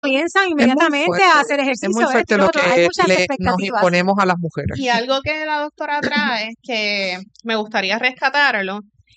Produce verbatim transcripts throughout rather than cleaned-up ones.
comienzan inmediatamente a hacer ejercicio. Es muy fuerte lo que hay muchas le, expectativas. nos imponemos a las mujeres. Y algo que la doctora trae, que me gustaría rescatarlo,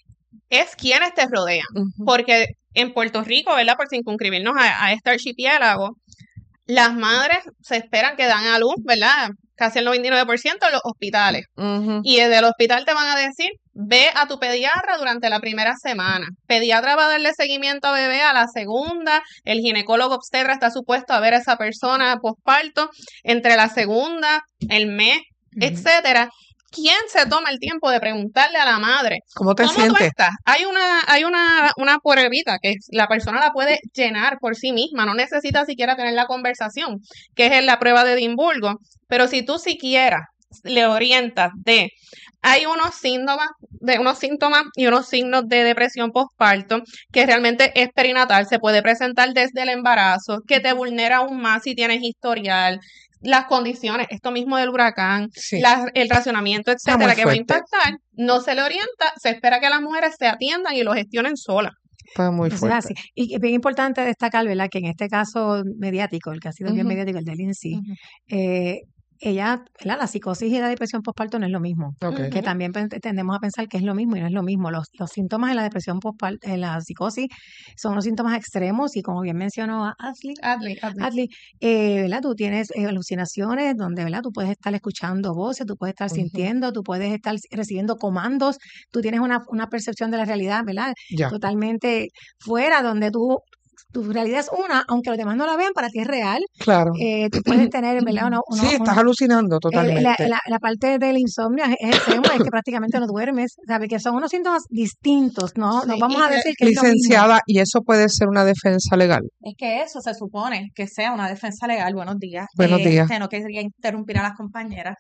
es quienes te rodean. Uh-huh. Porque en Puerto Rico, ¿verdad? Por circunscribirnos a, a este archipiélago, las madres se esperan que dan a luz, ¿verdad? Casi el noventa y nueve por ciento en los hospitales. Uh-huh. Y desde el hospital te van a decir, ve a tu pediatra durante la primera semana. Pediatra va a darle seguimiento a bebé a la segunda. El ginecólogo obstetra está supuesto a ver a esa persona posparto entre la segunda, el mes, uh-huh. etcétera. ¿Quién se toma el tiempo de preguntarle a la madre cómo te ¿cómo sientes? tú estás? Hay una, hay una, una pruebita que la persona la puede llenar por sí misma, no necesita siquiera tener la conversación, que es la prueba de Edimburgo. Pero si tú siquiera le orientas de hay unos síntomas, de unos síntomas y unos signos de depresión postparto que realmente es perinatal, se puede presentar desde el embarazo, que te vulnera aún más si tienes historial, las condiciones, esto mismo del huracán, sí. la, el racionamiento, etcétera, que va a impactar, no se le orienta, se espera que las mujeres se atiendan y lo gestionen solas. Pues muy fuerte. Así. Y es bien importante destacar, ¿verdad?, que en este caso mediático, el que ha sido uh-huh. bien mediático, el de Lindsay, uh-huh. eh, ella, ¿verdad? La psicosis y la depresión postparto no es lo mismo, okay. que también tendemos a pensar que es lo mismo y no es lo mismo. Los, los síntomas de la depresión postparto, en la psicosis, son unos síntomas extremos y como bien mencionó Ashley, Adley, Adley. Adley eh, ¿verdad? Tú tienes eh, alucinaciones donde, ¿verdad? Tú puedes estar escuchando voces, tú puedes estar uh-huh. sintiendo, tú puedes estar recibiendo comandos, tú tienes una, una percepción de la realidad, ¿verdad? Ya. Totalmente fuera, donde tú tu realidad es una, aunque los demás no la vean, para ti es real. Claro. Eh, tú puedes tener, ¿verdad? Uno, uno, sí, estás uno, alucinando totalmente. La, la, la parte del insomnio es, es extremo, es que prácticamente no duermes, ¿sabes? Que son unos síntomas distintos, ¿no? Sí, no vamos a decir que licenciada, es y eso puede ser una defensa legal. Es que eso se supone que sea una defensa legal. Buenos días. Buenos eh, días. Este, no quería interrumpir a las compañeras.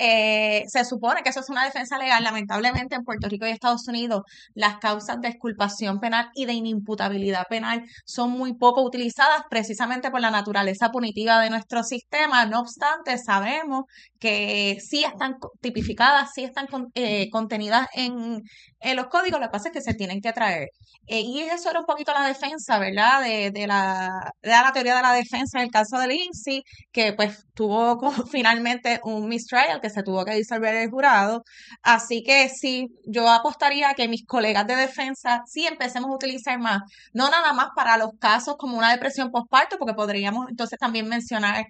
Eh, se supone que eso es una defensa legal. Lamentablemente en Puerto Rico y Estados Unidos las causas de exculpación penal y de inimputabilidad penal son muy poco utilizadas precisamente por la naturaleza punitiva de nuestro sistema. No obstante, sabemos que sí están tipificadas, sí están eh, contenidas en, en los códigos, lo que pasa es que se tienen que traer. Eh, y eso era un poquito la defensa, ¿verdad? De, de, la, de la teoría de la defensa en el caso de Lindsay, que pues tuvo como, finalmente un mistrial que se tuvo que disolver el jurado. Así que sí, yo apostaría a que mis colegas de defensa sí empecemos a utilizar más, no nada más para los casos como una depresión postparto, porque podríamos entonces también mencionar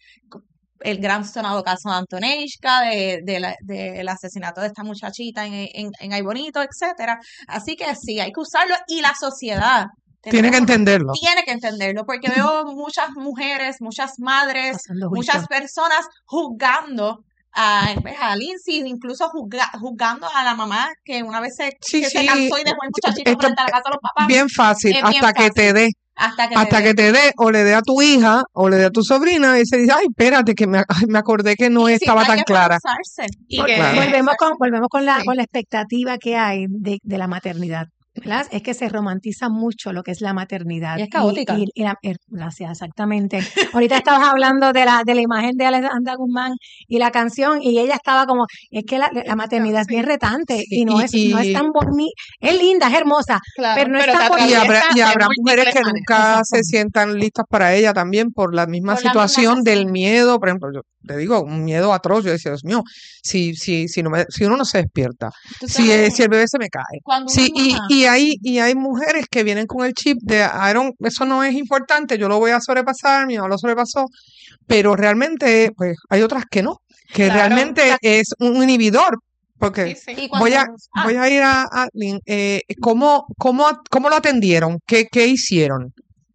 el gran sonado caso de Antoneshka, de, de la, del asesinato de esta muchachita en, en, en Ay Bonito, etcétera. Así que sí, hay que usarlo y la sociedad tiene que entenderlo. Tiene que entenderlo, porque veo muchas mujeres, muchas madres, muchas personas juzgando a, a Lindsay, incluso juzga, juzgando a la mamá que una vez se, sí, que sí. se cansó y dejó el muchachito Esto, frente a la casa de los papás. Bien fácil, es hasta bien que fácil. te dé. Hasta que, hasta te, que te dé o le dé a tu hija o le dé a tu sobrina y se dice, ay, espérate, que me, ay, me acordé que no y estaba si tan clara. Y Porque, que, claro. volvemos con, volvemos con la, sí. con la expectativa que hay de, de la maternidad. ¿Verdad? Es que se romantiza mucho lo que es la maternidad. Y es caótica. Y, y, y la, gracias, exactamente. Ahorita estabas hablando de la, de la imagen de Alejandra Guzmán y la canción, y ella estaba como, es que la, la maternidad es bien retante, sí, y no es, y, no es tan bonita, es linda, es hermosa, claro, pero no pero es tan bonita. Y habrá, y habrá mujeres que nunca se sientan listas para ella también por la misma por situación la misma del miedo, por ejemplo, yo te digo, un miedo atroz, yo decía, Dios mío, si, si, si, no me, si uno no se despierta, si, eh, si el bebé se me cae, sí, y, y, hay, y hay mujeres que vienen con el chip de, I don't, eso no es importante, yo lo voy a sobrepasar, mi mamá lo sobrepasó, pero realmente, pues, hay otras que no, que claro, realmente la... es un inhibidor, porque sí, sí. Voy, a, ah. voy a ir a, a eh, ¿cómo, cómo, ¿cómo lo atendieron? ¿Qué, qué hicieron?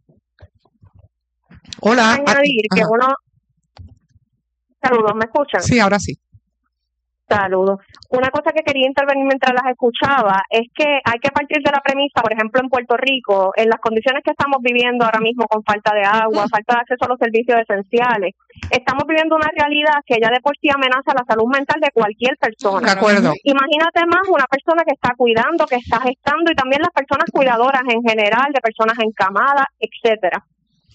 Hola. Añadir que uno... Saludos, ¿me escuchan? Sí, ahora sí. Saludos. Una cosa que quería intervenir mientras las escuchaba es que hay que partir de la premisa, por ejemplo, en Puerto Rico, en las condiciones que estamos viviendo ahora mismo con falta de agua, falta de acceso a los servicios esenciales, estamos viviendo una realidad que ya de por sí amenaza la salud mental de cualquier persona. De acuerdo. Imagínate más una persona que está cuidando, que está gestando, y también las personas cuidadoras en general, de personas encamadas, etcétera.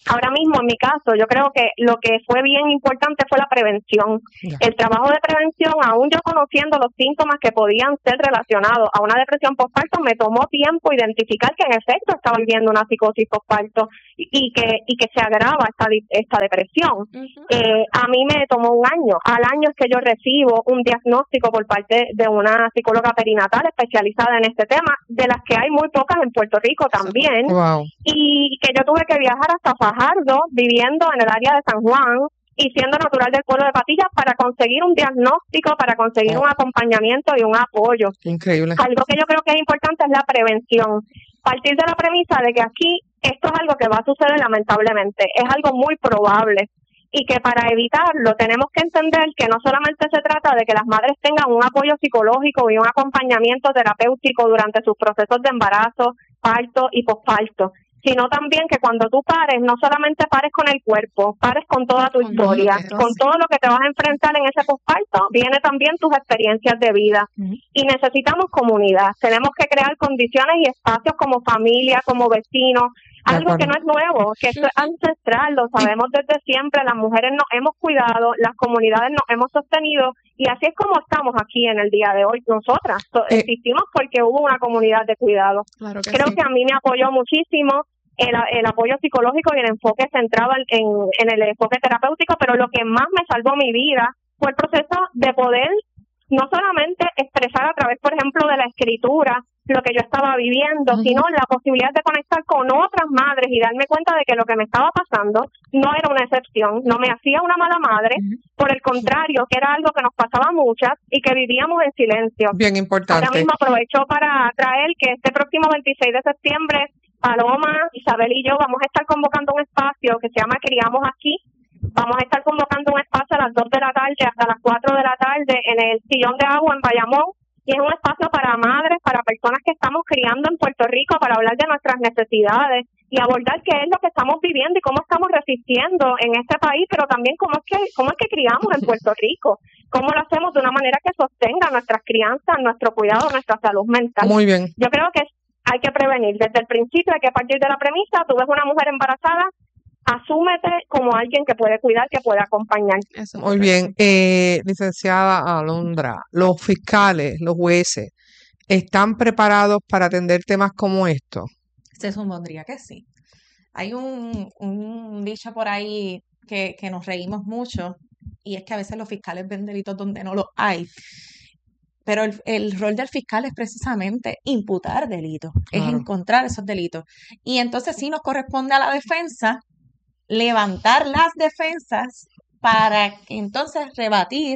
Ahora mismo, en mi caso, yo creo que lo que fue bien importante fue la prevención. Yeah. El trabajo de prevención, aún yo conociendo los síntomas que podían ser relacionados a una depresión postparto, me tomó tiempo identificar que en efecto estaba viviendo una psicosis postparto y, y que y que se agrava esta esta depresión. Uh-huh. Eh, a mí me tomó un año. Al año es que yo recibo un diagnóstico por parte de una psicóloga perinatal especializada en este tema, de las que hay muy pocas en Puerto Rico también. Wow. Y que yo tuve que viajar hasta Fajardo, viviendo en el área de San Juan y siendo natural del pueblo de Patillas, para conseguir un diagnóstico, para conseguir oh. un acompañamiento y un apoyo. Increíble. Algo que yo creo que es importante es la prevención. Partir de la premisa de que aquí esto es algo que va a suceder lamentablemente, es algo muy probable, y que para evitarlo tenemos que entender que no solamente se trata de que las madres tengan un apoyo psicológico y un acompañamiento terapéutico durante sus procesos de embarazo, parto y posparto, sino también que cuando tú pares, no solamente pares con el cuerpo, pares con toda tu historia, con todo lo que te vas a enfrentar en ese posparto, viene también tus experiencias de vida. Uh-huh. Y necesitamos comunidad, tenemos que crear condiciones y espacios como familia, como vecinos, algo que no es nuevo, que esto es ancestral, lo sabemos desde siempre, las mujeres nos hemos cuidado, las comunidades nos hemos sostenido, y así es como estamos aquí en el día de hoy, nosotras, eh, existimos porque hubo una comunidad de cuidado. Claro que Creo sí. que a mí me apoyó muchísimo el, el apoyo psicológico y el enfoque centrado en, en el enfoque terapéutico, pero lo que más me salvó mi vida fue el proceso de poder no solamente expresar a través, por ejemplo, de la escritura lo que yo estaba viviendo, uh-huh. sino la posibilidad de conectar con otras madres y darme cuenta de que lo que me estaba pasando no era una excepción, no me hacía una mala madre, uh-huh. por el contrario, que era algo que nos pasaba a muchas y que vivíamos en silencio. Bien importante. Ahora mismo aprovecho para traer que este próximo veintiséis de septiembre, Paloma, Isabel y yo vamos a estar convocando un espacio que se llama Criamos Aquí. Vamos a estar convocando un espacio a las dos de la tarde hasta las cuatro de la tarde en el Sillón de Agua en Bayamón, y es un espacio para madres, para personas que estamos criando en Puerto Rico, para hablar de nuestras necesidades y abordar qué es lo que estamos viviendo y cómo estamos resistiendo en este país, pero también cómo es que cómo es que criamos en Puerto Rico, cómo lo hacemos de una manera que sostenga nuestras crianzas, nuestro cuidado, nuestra salud mental. Muy bien. Yo creo que hay que prevenir desde el principio, hay que partir de la premisa, tú ves una mujer embarazada, asúmete como alguien que puede cuidar, que puede acompañar. Eso, muy bien. Eh, licenciada Alondra, los fiscales, los jueces, ¿están preparados para atender temas como estos? Se supondría que sí. Hay un, un dicho por ahí que, que nos reímos mucho, y es que a veces los fiscales ven delitos donde no los hay. Pero el, el rol del fiscal es precisamente imputar delitos, claro. es encontrar esos delitos. Y entonces sí nos corresponde a la defensa levantar las defensas para entonces rebatir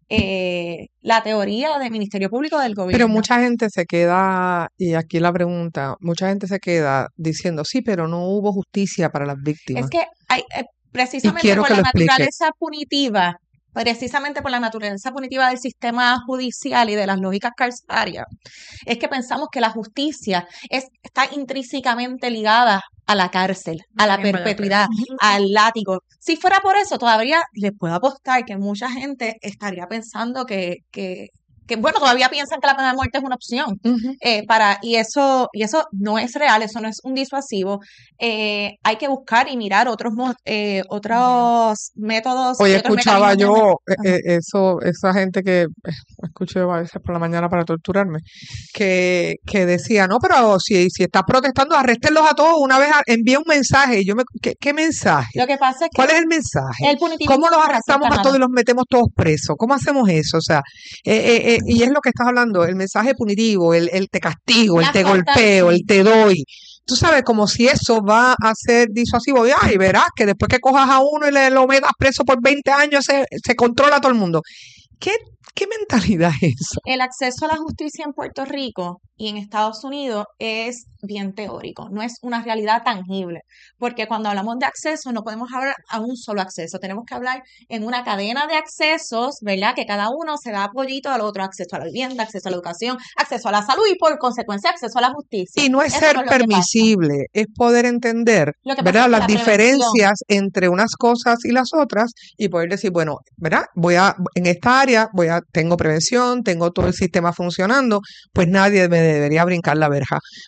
eh, la teoría del Ministerio Público del Gobierno. Pero mucha gente se queda, y aquí la pregunta, mucha gente se queda diciendo, sí, pero no hubo justicia para las víctimas. Es que hay, eh, precisamente por la naturaleza punitiva, precisamente por la naturaleza punitiva del sistema judicial y de las lógicas carcelarias, es que pensamos que la justicia es, está intrínsecamente ligada a la cárcel, a la perpetuidad, al látigo. Si fuera por eso, todavía les puedo apostar que mucha gente estaría pensando que, que, que bueno, todavía piensan que la pena de muerte es una opción. Uh-huh. eh, para y eso y eso no es real, eso no es un disuasivo. Eh, hay que buscar y mirar otros eh, otros métodos. Hoy otros escuchaba yo eh, eso, esa gente que eh, escuché a veces por la mañana para torturarme, que, que decía, no, pero si, si estás protestando, arréstenlos a todos una vez, envía un mensaje. Y yo me, ¿qué, ¿qué mensaje? Lo que pasa es que ¿cuál es el mensaje? El ¿Cómo los arrestamos a todos y los metemos todos presos? ¿Cómo hacemos eso? O sea, eh, eh, eh, y es lo que estás hablando, el mensaje punitivo, el, el te castigo, el te golpeo, el te doy. Tú sabes, como si eso va a ser disuasivo. Y ay, verás que después que cojas a uno y le lo metas preso por veinte años, se, se controla a todo el mundo. ¿Qué, qué mentalidad es esa? El acceso a la justicia en Puerto Rico y en Estados Unidos es bien teórico, no es una realidad tangible, porque cuando hablamos de acceso no podemos hablar a un solo acceso, tenemos que hablar en una cadena de accesos, ¿verdad? Que cada uno se da apoyito al otro, acceso a la vivienda, acceso a la educación, acceso a la salud y por consecuencia acceso a la justicia. Y no es Eso ser no es permisible, es poder entender, ¿verdad? Las diferencias entre unas cosas y las otras y poder decir, bueno, ¿verdad? Voy a, en esta área, voy a, tengo prevención, tengo todo el sistema funcionando, pues nadie me debería brincar la verja. Lo Pero cuando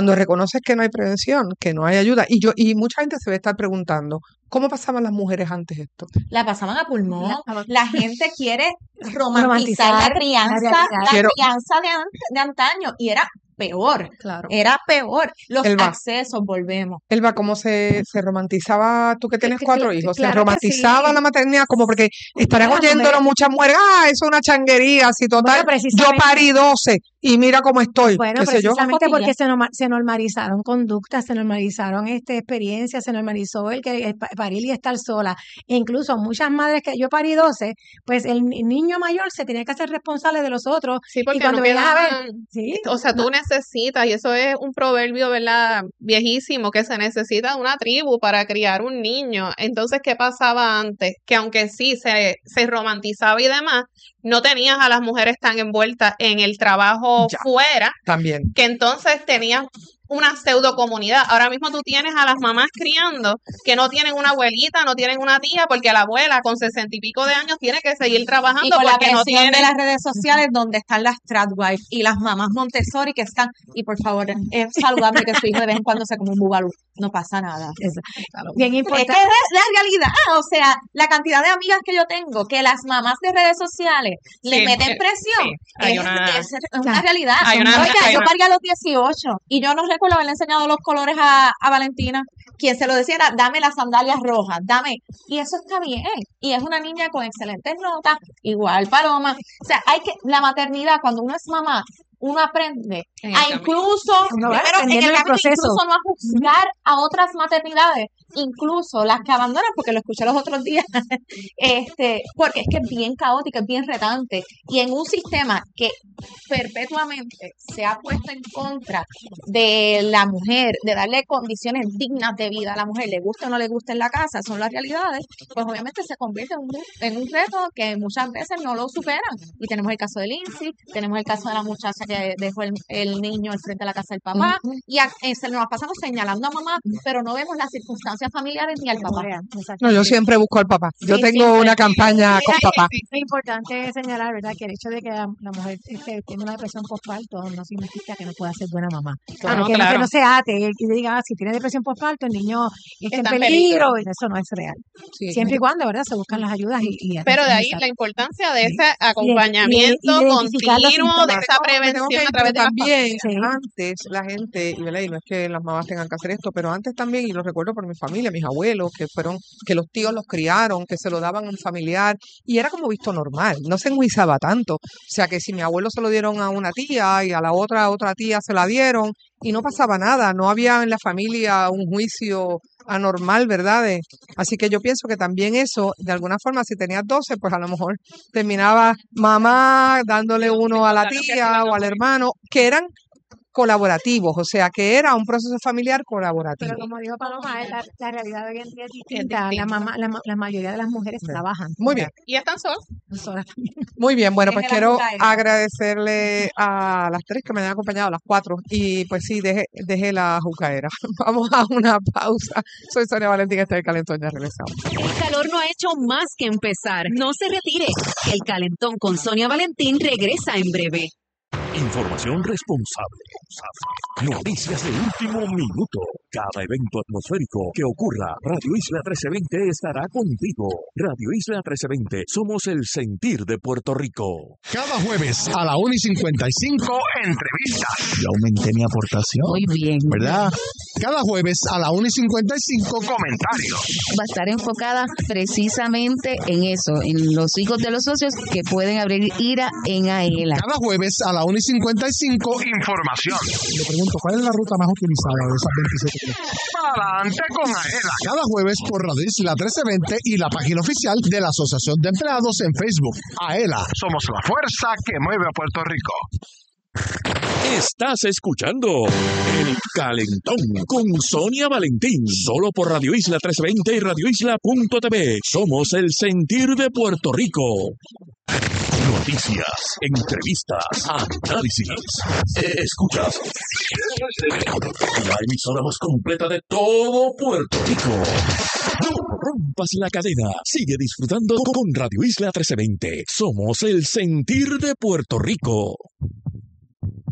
cuando reconoces que no hay prevención, que no hay ayuda, y yo y mucha gente se va a estar preguntando, ¿cómo pasaban las mujeres antes esto? La pasaban a pulmón. La, la gente quiere romantizar, romantizar la crianza, la, la Quiero, crianza de, an, de antaño, y era peor, Claro. era peor. Los Elba, accesos, volvemos. Elba, ¿cómo se, se romantizaba, tú que tienes cuatro hijos, se claro romantizaba sí. la maternidad? Como porque estarán Bueno, oyéndolo muchas mujeres, ah, eso es una changuería, si total, bueno, yo parí doce y mira cómo estoy, Bueno, qué sé yo. precisamente porque se, norma, se normalizaron conductas, se normalizaron este, experiencias, se normalizó el que el parir y estar sola. E incluso muchas madres que yo parí doce, pues el niño mayor se tenía que hacer responsable de los otros. Sí, porque y cuando no venías a ver, quedaban, sí, o sea, tú necesitas, y eso es un proverbio, ¿verdad? Viejísimo, que se necesita una tribu para criar un niño. Entonces, ¿qué pasaba antes? Que aunque sí se, se romantizaba y demás, no tenías a las mujeres tan envueltas en el trabajo Ya, fuera, también. que entonces tenías una pseudo comunidad. Ahora mismo tú tienes a las mamás criando que no tienen una abuelita, no tienen una tía, porque la abuela con sesenta y pico de años tiene que seguir trabajando y con la porque presión no tiene... de las redes sociales donde están las tradwives y las mamás Montessori que están, y por favor, es saludable que su hijo de vez en cuando se come un bubalú, no pasa nada. eso. Bien Es importante. que es la realidad, o sea, la cantidad de amigas que yo tengo que las mamás de redes sociales Sí, le meten eh, presión, sí, hay es, una- es- es una realidad. hay una- Oiga, hay yo una- pargué a los dieciocho y yo no recuerdo haberle enseñado los colores a, a Valentina. Quien se lo decía era, dame las sandalias rojas, dame. Y eso está bien. Y es una niña con excelentes notas, igual Paloma. O sea, hay que, la maternidad, cuando uno es mamá, uno aprende En el a camino. incluso, Uno va pero en aprendiendo el el camino proceso. incluso no a juzgar a otras maternidades, incluso las que abandonan, porque lo escuché los otros días, este, porque es que es bien caótica, es bien retante, y en un sistema que perpetuamente se ha puesto en contra de la mujer, de darle condiciones dignas de vida a la mujer, le gusta o no le gusta en la casa, son las realidades, pues obviamente se convierte en un, en un reto que muchas veces no lo superan. Y tenemos el caso de Lindsay, tenemos el caso de la muchacha que dejó el, el niño al frente de la casa del papá, Ujú. y a, eh, se nos pasamos señalando a mamá, pero no vemos las circunstancias familiares ni al papá. No, yo siempre busco al papá. Yo Sí, tengo siempre. una campaña con papá. Es importante señalar, ¿verdad?, que el hecho de que la, la mujer este, tiene una depresión postparto no significa que no pueda ser buena mamá. Ah, no, que, claro. que no se ate y diga, ah, si tiene depresión postparto, el niño está, Está en en peligro. Y eso no es real. Sí. Siempre y cuando, ¿verdad?, se buscan las ayudas y... y Pero de ahí y- la importancia de Sí. ese acompañamiento y de identificar los continuo, de síntomas. esa No, me prevención tengo que a ir, través de pero la también Sí. antes la gente, y, ¿verdad? Y no es que las mamás tengan que hacer esto, pero antes también, y lo recuerdo por mi familia, mis abuelos, que fueron, que los tíos los criaron, que se lo daban a un familiar, y era como visto normal, no se enjuiciaba tanto. O sea que si mi abuelo se lo dieron a una tía y a la otra a otra tía se la dieron, y no pasaba nada, no había en la familia un juicio anormal, ¿verdad? De- así que yo pienso que también eso, de alguna forma, si tenías doce, pues a lo mejor terminaba mamá dándole uno a la tía o al hermano, que eran colaborativos, o sea, que era un proceso familiar colaborativo. Pero como dijo Paloma, la, la realidad de hoy en día es Es distinta. La, distinta. mamá, la, ma- la mayoría de las mujeres Bien. trabajan. Muy bien, Y están solos. Solas también. muy bien. Bueno, pues Deje la quiero juca, Erika. agradecerle a las tres que me han acompañado, a las cuatro, y pues sí, deje, deje la jucaera. Vamos a una pausa. Soy Sonia Valentín, este es el Calentón, ya regresamos. El calor no ha hecho más que empezar. No se retire. El Calentón con Sonia Valentín regresa en breve. Información responsable. Noticias de último minuto. Cada evento atmosférico que ocurra, Radio Isla trece veinte estará contigo. Radio Isla trece veinte, somos el sentir de Puerto Rico. Cada jueves a la una y cincuenta y cinco, entrevistas. Yo aumenté mi aportación. Muy bien. ¿Verdad? Cada jueves a la una y cincuenta y cinco, comentarios. Va a estar enfocada precisamente en eso, en los hijos de los socios que pueden abrir ira en AELA. Cada jueves a la una y cincuenta y cinco, información. Le pregunto, ¿cuál es la ruta más utilizada de esas veintisiete kilómetros? Adelante con AELA. Cada jueves por Radio Isla trece veinte y la página oficial de la Asociación de Empleados en Facebook. AELA, somos la fuerza que mueve a Puerto Rico. Estás escuchando El Calentón con Sonia Valentín, solo por Radio Isla trece veinte y radio isla punto t v. Somos el sentir de Puerto Rico. Noticias, entrevistas, análisis. Escuchas la emisora más completa de todo Puerto Rico. No rompas la cadena. Sigue disfrutando con Radio Isla trece veinte. Somos el sentir de Puerto Rico.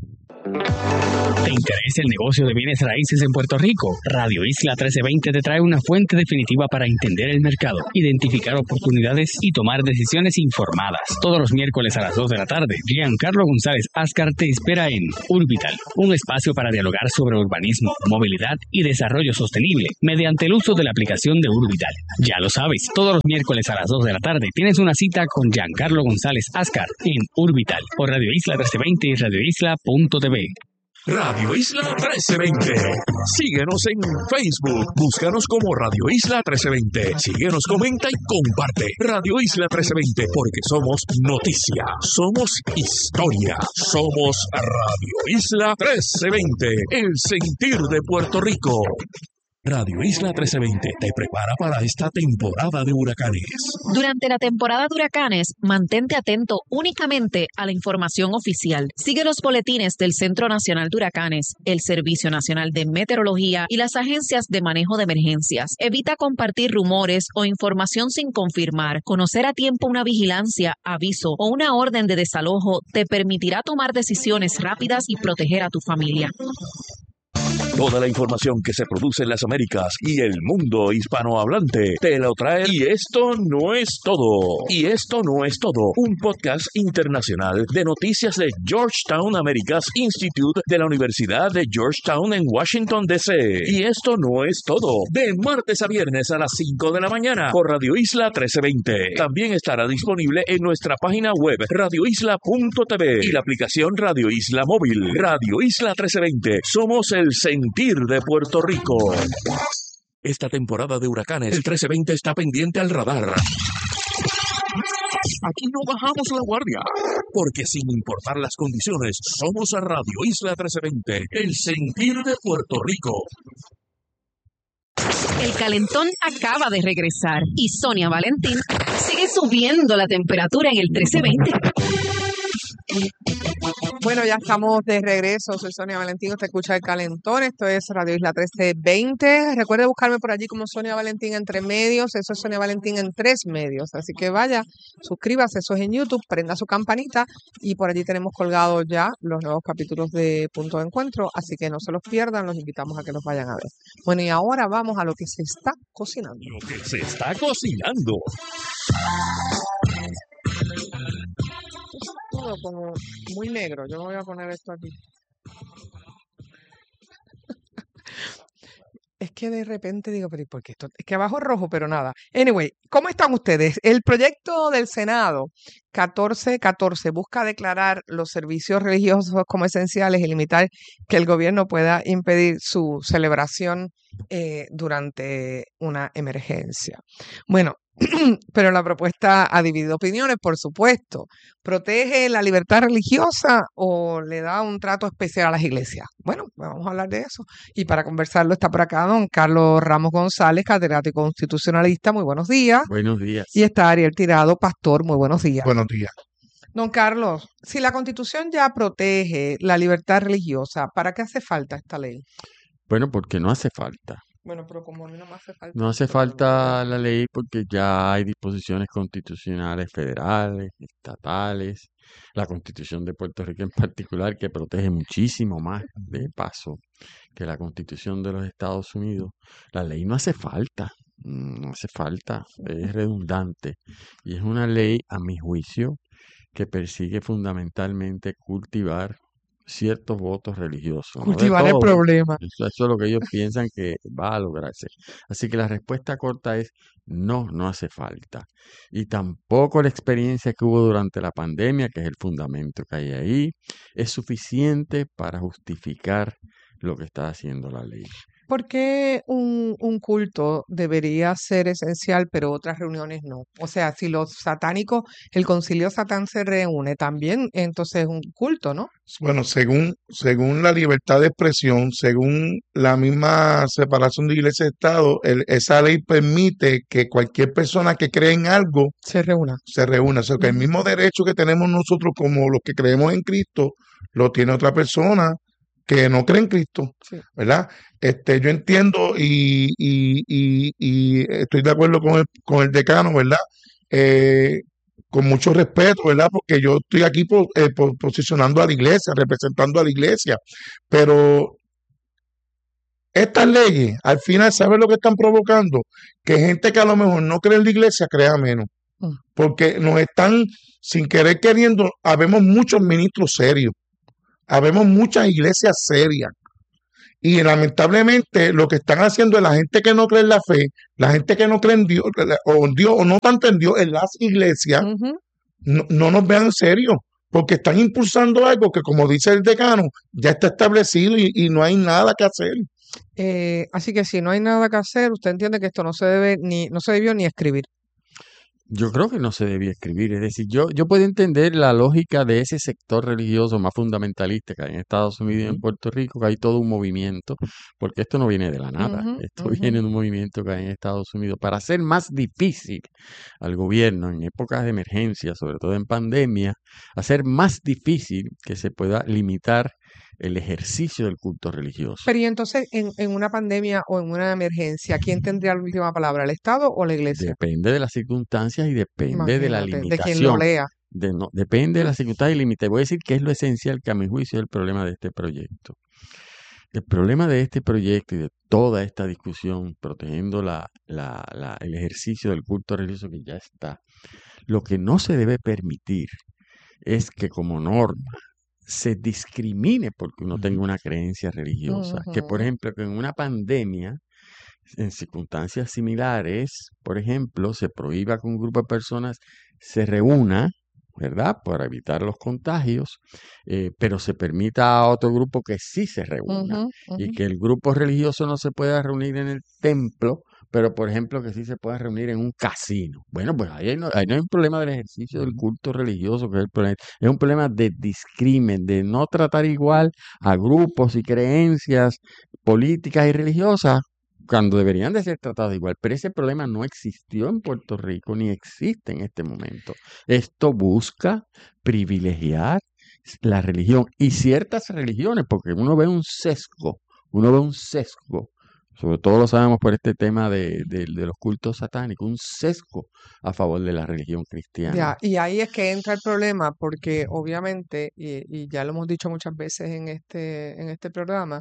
¿Te interesa el negocio de bienes raíces en Puerto Rico? Radio Isla trece veinte te trae una fuente definitiva para entender el mercado, identificar oportunidades y tomar decisiones informadas. Todos los miércoles a las dos de la tarde, Giancarlo González Ascar te espera en Urbital, un espacio para dialogar sobre urbanismo, movilidad y desarrollo sostenible mediante el uso de la aplicación de Urbital. Ya lo sabes, todos los miércoles a las dos de la tarde tienes una cita con Giancarlo González Ascar en Urbital por Radio Isla trece veinte y radio isla punto t v. Radio Isla trece veinte. Síguenos en Facebook. Búscanos como Radio Isla trece veinte. Síguenos, comenta y comparte. Radio Isla trece veinte, porque somos noticia, somos historia, somos Radio Isla trece veinte, el sentir de Puerto Rico. Radio Isla trece veinte te prepara para esta temporada de huracanes. Durante la temporada de huracanes, mantente atento únicamente a la información oficial. Sigue los boletines del Centro Nacional de Huracanes, el Servicio Nacional de Meteorología y las agencias de manejo de emergencias. Evita compartir rumores o información sin confirmar. Conocer a tiempo una vigilancia, aviso o una orden de desalojo te permitirá tomar decisiones rápidas y proteger a tu familia. Toda la información que se produce en las Américas y el mundo hispanohablante te lo trae. Y esto no es todo. Y esto no es todo. Un podcast internacional de noticias de Georgetown Americas Institute de la Universidad de Georgetown en Washington, D C Y esto no es todo. De martes a viernes a las cinco de la mañana por Radio Isla trece veinte. También estará disponible en nuestra página web radio isla punto t v y la aplicación Radio Isla Móvil. Radio Isla trece veinte. Somos el sentir de Puerto Rico. Esta temporada de huracanes, el trece veinte está pendiente al radar. Aquí no bajamos la guardia, porque sin importar las condiciones, somos a Radio Isla trece veinte, el sentir de Puerto Rico. El calentón acaba de regresar y Sonia Valentín sigue subiendo la temperatura en el trece veinte. Bueno, ya estamos de regreso. Soy Sonia Valentín, usted escucha El Calentón. Esto es Radio Isla trece veinte. Recuerde buscarme por allí como Sonia Valentín entre medios. Eso es Sonia Valentín en tres medios. Así que vaya, suscríbase, eso es en YouTube, prenda su campanita y por allí tenemos colgados ya los nuevos capítulos de Punto de Encuentro. Así que no se los pierdan, los invitamos a que los vayan a ver. Bueno, y ahora vamos a lo que se está cocinando. Lo que se está cocinando. Todo como muy negro. Yo no voy a poner esto aquí. Es que de repente digo, pero ¿por qué esto? Es que abajo es rojo, pero nada. Anyway, ¿cómo están ustedes? El proyecto del Senado catorce catorce busca declarar los servicios religiosos como esenciales y limitar que el gobierno pueda impedir su celebración eh, durante una emergencia. Bueno, pero la propuesta ha dividido opiniones, por supuesto. ¿Protege la libertad religiosa o le da un trato especial a las iglesias? Bueno, vamos a hablar de eso. Y para conversarlo está por acá don Carlos Ramos González, catedrático constitucionalista. Muy buenos días. Buenos días. Y está Ariel Tirado, pastor. Muy buenos días. Buenos días. Don Carlos, si la Constitución ya protege la libertad religiosa, ¿para qué hace falta esta ley? Bueno, porque no hace falta. Bueno, pero como a mí no me hace falta. No hace falta la ley porque ya hay disposiciones constitucionales federales, estatales, la Constitución de Puerto Rico en particular, que protege muchísimo más de paso que la Constitución de los Estados Unidos. La ley no hace falta, no hace falta, es redundante. Y es una ley, a mi juicio, que persigue fundamentalmente cultivar ciertos votos religiosos. Cultivar no el problema. Eso, eso es lo que ellos piensan que va a lograrse. Así que la respuesta corta es no, no hace falta. Y tampoco la experiencia que hubo durante la pandemia, que es el fundamento que hay ahí, es suficiente para justificar lo que está haciendo la ley. ¿Por qué un, un culto debería ser esencial, pero otras reuniones no? O sea, si los satánicos, el concilio satán se reúne también, entonces es un culto, ¿no? Bueno, según, según la libertad de expresión, según la misma separación de iglesia y Estado, el, esa ley permite que cualquier persona que cree en algo se reúna. Se reúna. O sea, que el mismo derecho que tenemos nosotros como los que creemos en Cristo, lo tiene otra persona que no cree en Cristo, sí. ¿Verdad? Este, yo entiendo y, y, y, y estoy de acuerdo con el, con el decano, ¿verdad? Eh, con mucho respeto, ¿verdad? Porque yo estoy aquí po- eh, po- posicionando a la iglesia, representando a la iglesia, pero estas leyes, al final, ¿sabes lo que están provocando? Que gente que a lo mejor no cree en la iglesia crea menos, Mm. porque nos están, sin querer queriendo, habemos muchos ministros serios, habemos muchas iglesias serias, y lamentablemente lo que están haciendo es la gente que no cree en la fe, la gente que no cree en Dios, o en Dios, o no tanto en Dios, en las iglesias, Ujú. no, no nos vean en serio, porque están impulsando algo que, como dice el decano, ya está establecido y, y no hay nada que hacer. Eh, así que si no hay nada que hacer, usted entiende que esto no se debe ni, no se debió ni escribir. Yo creo que no se debía escribir. Es decir, yo, yo puedo entender la lógica de ese sector religioso más fundamentalista que hay en Estados Unidos y en Puerto Rico, que hay todo un movimiento, porque esto no viene de la nada. Ujú, Esto ujú. viene de un movimiento que hay en Estados Unidos para hacer más difícil al gobierno en épocas de emergencia, sobre todo en pandemia, hacer más difícil que se pueda limitar el ejercicio del culto religioso. Pero y entonces, en, en una pandemia o en una emergencia, ¿quién tendría la última palabra, el Estado o la iglesia? Depende de las circunstancias y depende de la Imagínate, de quien lo limitación. lea. De no, depende de las circunstancias y límites. Voy a decir que es lo esencial que a mi juicio es el problema de este proyecto. El problema de este proyecto y de toda esta discusión protegiendo la, la, la- el ejercicio del culto religioso que ya está, lo que no se debe permitir es que como norma se discrimine porque uno tenga una creencia religiosa. Que por Ujú. ejemplo, que en una pandemia, en circunstancias similares, por ejemplo, se prohíba que un grupo de personas se reúna, ¿verdad? Para evitar los contagios, eh, pero se permita a otro grupo que sí se reúna Ujú, y ujú. que el grupo religioso no se pueda reunir en el templo, pero por ejemplo que sí se pueda reunir en un casino. Bueno, pues ahí no, ahí no hay un problema del ejercicio del culto religioso, que es el problema, es un problema de discrimen, de no tratar igual a grupos y creencias políticas y religiosas cuando deberían de ser tratados igual. Pero ese problema no existió en Puerto Rico ni existe en este momento. Esto busca privilegiar la religión y ciertas religiones, porque uno ve un sesgo, uno ve un sesgo, sobre todo lo sabemos por este tema de, de- de los cultos satánicos, un sesgo a favor de la religión cristiana. Ya, y ahí es que entra el problema, porque obviamente, y, y ya lo hemos dicho muchas veces en este, en este programa,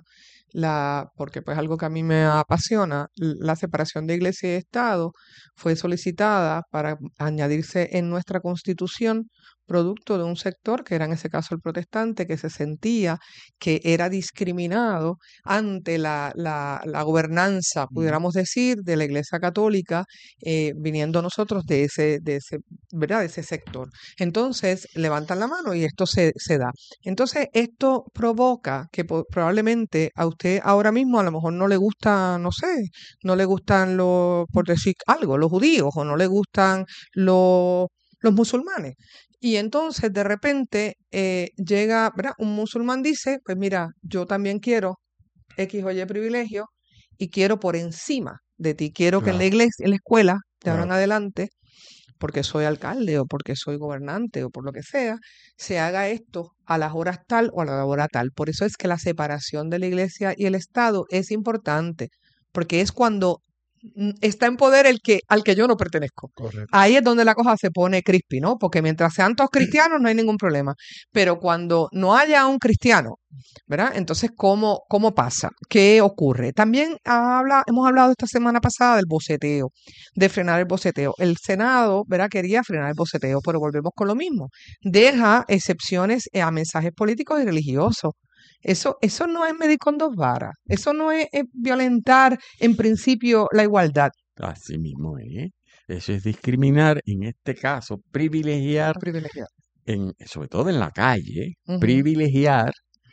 la, porque pues algo que a mí me apasiona, l- la separación de iglesia y Estado fue solicitada para añadirse en nuestra Constitución producto de un sector, que era en ese caso el protestante, que se sentía que era discriminado ante la, la, la gobernanza, pudiéramos decir, de la Iglesia Católica, eh, viniendo nosotros de ese, de ese, ¿verdad? De ese sector. Entonces, levantan la mano y esto se, se da. Entonces, esto provoca que po- probablemente a usted ahora mismo a lo mejor no le gusta, no sé, no le gustan los, por decir algo, los judíos, o no le gustan los, los musulmanes. Y entonces, de repente, eh, llega, ¿verdad? Un musulmán dice, pues mira, yo también quiero X o Y privilegio y quiero por encima de ti, quiero que en la Claro, iglesia, en la escuela, de ahora en claro. adelante, porque soy alcalde o porque soy gobernante o por lo que sea, se haga esto a las horas tal o a la hora tal. Por eso es que la separación de la iglesia y el Estado es importante, porque es cuando mm, está en poder el que al que yo no pertenezco. Correcto. Ahí es donde la cosa se pone crispy, ¿no? Porque mientras sean todos cristianos no hay ningún problema. Pero cuando no haya un cristiano, ¿verdad? Entonces, ¿cómo, cómo pasa? ¿Qué ocurre? También habla, hemos hablado esta semana pasada del boceteo, de frenar el boceteo. El Senado, ¿verdad? Quería frenar el boceteo, pero volvemos con lo mismo. Deja excepciones eh, a mensajes políticos y religiosos. Eso, eso no es medir con dos varas. Eso no es, es violentar en principio la igualdad. Así mismo es. Eso es discriminar, en este caso, privilegiar, Privilegiar. en, sobre todo en la calle, Ujú. privilegiar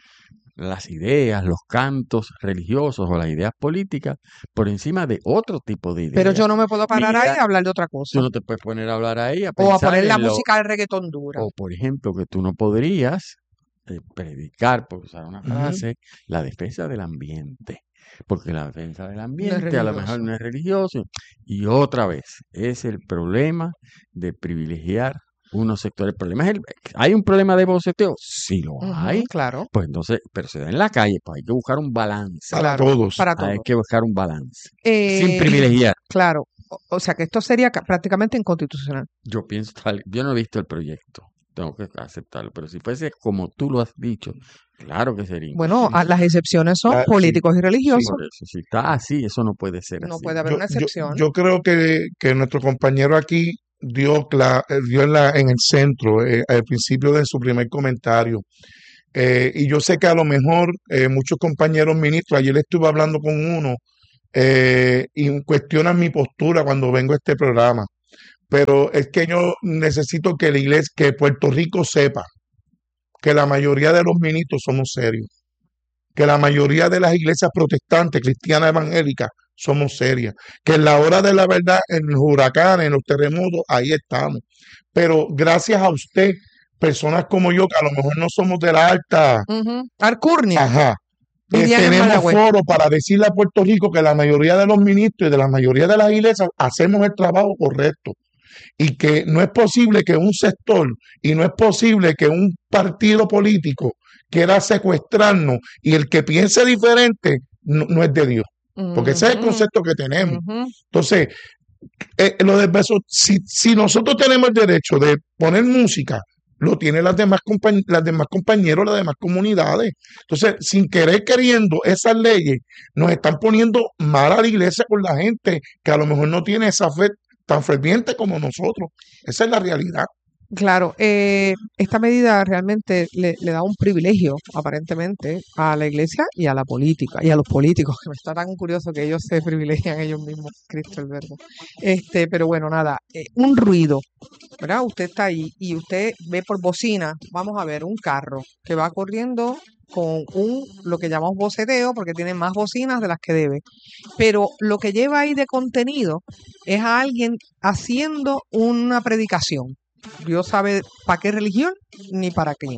las ideas, los cantos religiosos o las ideas políticas por encima de otro tipo de Pero ideas. yo no me puedo parar ahí Mira, a hablar de otra tú cosa. no te puedes poner a hablar ahí, a O a pensar poner la en lo, música del reggaetón dura. o por ejemplo, que tú no podrías eh, predicar, por usar una Ujú. frase, la defensa del ambiente. Porque la defensa del No es ambiente a lo mejor religioso. no es religioso. Y otra vez, es el problema de privilegiar unos sectores. El problema es el, ¿hay un problema de boceteo? Sí lo Ujú, hay. claro, Pues entonces, pero se da en la calle, pues hay que buscar un balance. Para claro, todos. para Hay todo. que buscar un balance. Sin Eh, privilegiar. claro, O, o sea que esto sería ca- prácticamente inconstitucional. Yo pienso tal, yo no he visto el proyecto, tengo que aceptarlo, pero si fuese como tú lo has dicho, claro que sería Bueno, a- las excepciones son Ah, sí, políticos y sí. religiosos. Por eso, si está así, eso no puede ser No así. puede haber Yo, una yo, excepción. yo creo que, que nuestro compañero aquí dio, cla- eh, dio en, la, en el centro, eh, al principio de su primer comentario. Eh, y yo sé que a lo mejor eh, muchos compañeros ministros, ayer estuve hablando con uno eh, y cuestionan mi postura cuando vengo a este programa, pero es que yo necesito que la iglesia, que Puerto Rico sepa que la mayoría de los ministros somos serios, que la mayoría de las iglesias protestantes, cristianas, evangélicas, somos serias, que en la hora de la verdad, en los huracanes, en los terremotos, ahí estamos. Pero gracias a usted, personas como yo, que a lo mejor no somos de la alta, Ujú. Alcurnia, ajá, eh, dirían en tenemos Mayagüez. foro para decirle a Puerto Rico que la mayoría de los ministros y de la mayoría de las iglesias hacemos el trabajo correcto. Y que no es posible que un sector y no es posible que un partido político quiera secuestrarnos y el que piense diferente no, no es de Dios. Porque ese es el Ujú, concepto que tenemos. ujú. Entonces, eh, lo de beso, si, si nosotros tenemos el derecho de poner música, lo tienen las demás, compañ- las demás compañeros, las demás comunidades. Entonces, sin querer queriendo, esas leyes nos están poniendo mal a la iglesia con la gente que a lo mejor no tiene esa fe tan ferviente como nosotros. Esa es la realidad. Claro, eh, esta medida realmente le, le da un privilegio, aparentemente, a la iglesia y a la política, y a los políticos, que me está tan curioso que ellos se privilegian ellos mismos, Cristo el Verbo. Este, pero bueno, nada, eh, un ruido, ¿verdad? Usted está ahí y usted ve por bocina, vamos a ver, un carro que va corriendo con un, lo que llamamos boceteo, porque tiene más bocinas de las que debe. Pero lo que lleva ahí de contenido es a alguien haciendo una predicación. Dios sabe para qué religión ni para quién.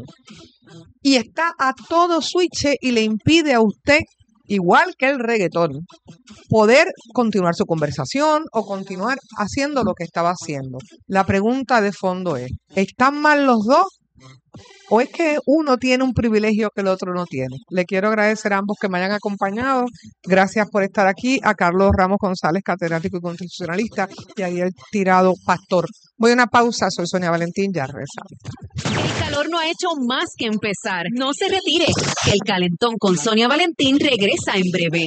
Y está a todo switch y le impide a usted, igual que el reggaetón, poder continuar su conversación o continuar haciendo lo que estaba haciendo. La pregunta de fondo es, ¿están mal los dos? ¿O es que uno tiene un privilegio que el otro no tiene? Le quiero agradecer a ambos que me hayan acompañado. Gracias por estar aquí. A Carlos Ramos González, catedrático y constitucionalista, y a Ariel Tirado, pastor. Voy a una pausa. Soy Sonia Valentín. Ya regresamos. El calor no ha hecho más que empezar. No se retire. El calentón con Sonia Valentín regresa en breve.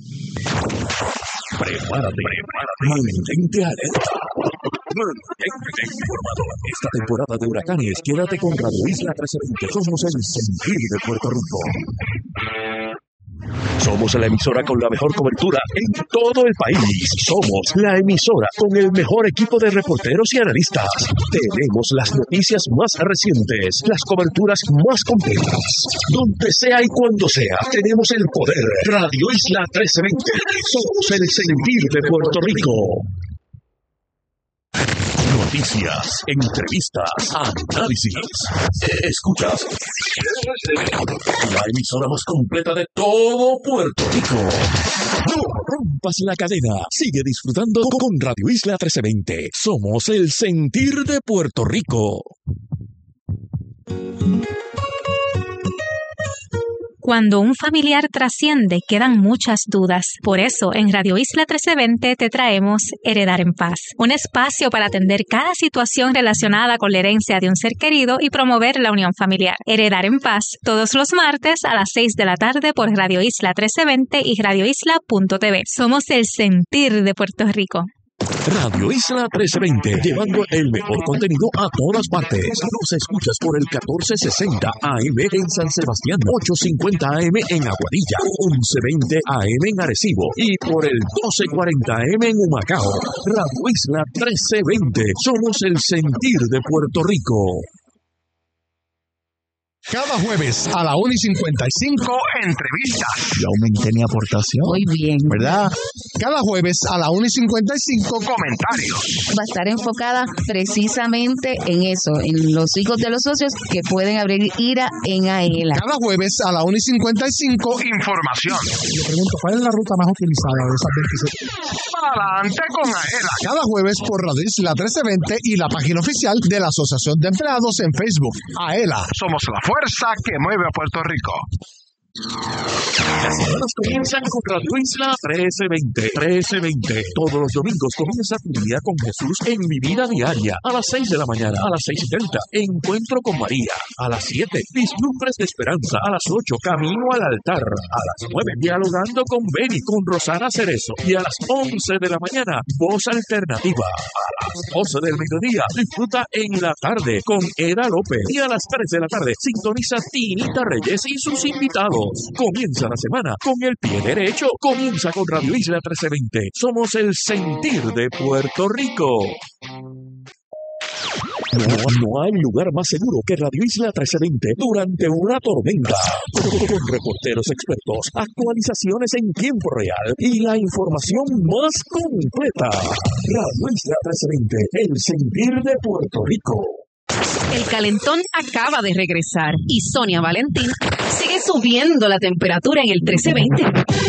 Prepárate, prepárate, mantente alerta, mantente informado. Esta temporada de huracanes, quédate con Radio Isla trece veinte. Somos el sentir de Puerto Rico. Somos la emisora con la mejor cobertura en todo el país. Somos la emisora con el mejor equipo de reporteros y analistas. Tenemos las noticias más recientes, las coberturas más completas. Donde sea y cuando sea, tenemos el poder. Radio Isla trece veinte. Somos el sentir de Puerto Rico. Noticias, entrevistas, análisis. Escuchas la emisora más completa de todo Puerto Rico. No rompas la cadena. Sigue disfrutando con Radio Isla trece veinte. Somos el sentir de Puerto Rico. Cuando un familiar trasciende, quedan muchas dudas. Por eso, en Radio Isla trece veinte te traemos Heredar en Paz, un espacio para atender cada situación relacionada con la herencia de un ser querido y promover la unión familiar. Heredar en Paz, todos los martes a las seis de la tarde por Radio Isla trece veinte y radio isla punto t v. Somos el sentir de Puerto Rico. Radio Isla trece veinte, llevando el mejor contenido a todas partes. Nos escuchas por el catorce sesenta A M en San Sebastián, ochocientos cincuenta A M en Aguadilla, once veinte A M en Arecibo y por el doce cuarenta A M en Humacao. Radio Isla trece veinte, somos el sentir de Puerto Rico. Cada jueves a la una y cincuenta y cinco, entrevistas. Yo aumenté mi aportación. Muy bien. ¿Verdad? Cada jueves a la una y cincuenta y cinco, comentarios. Va a estar enfocada precisamente en eso, en los hijos de los socios que pueden abrir ira en AELA. Cada jueves a la una y cincuenta y cinco, información. Le pregunto, ¿cuál es la ruta más utilizada de esas veintisiete? Adelante con AELA. Cada jueves por Radio Isla trece veinte y la página oficial de la Asociación de Empleados en Facebook. AELA, somos la fuerza que mueve a Puerto Rico. Las semanas comienzan con Radio Isla trece veinte. trece veinte. Todos los domingos comienza tu día con Jesús en Mi Vida Diaria. A las seis de la mañana, a las seis y treinta. Encuentro con María. A las siete, Vislumbres de Esperanza. A las ocho, Camino al Altar. A las nueve, Dialogando con Beni, con Rosana Cerezo. Y a las once de la mañana, Voz Alternativa. A las doce del mediodía, disfruta en la tarde con Eda López. Y a las tres de la tarde, sintoniza Tinita Reyes y sus invitados. Comienza la semana con el pie derecho. Comienza con Radio Isla trece veinte. Somos el sentir de Puerto Rico. No, no hay lugar más seguro que Radio Isla trece veinte durante una tormenta. Con reporteros expertos, actualizaciones en tiempo real y la información más completa. Radio Isla trece veinte, el sentir de Puerto Rico. El calentón acaba de regresar y Sonia Valentín sigue subiendo la temperatura en el trece veinte.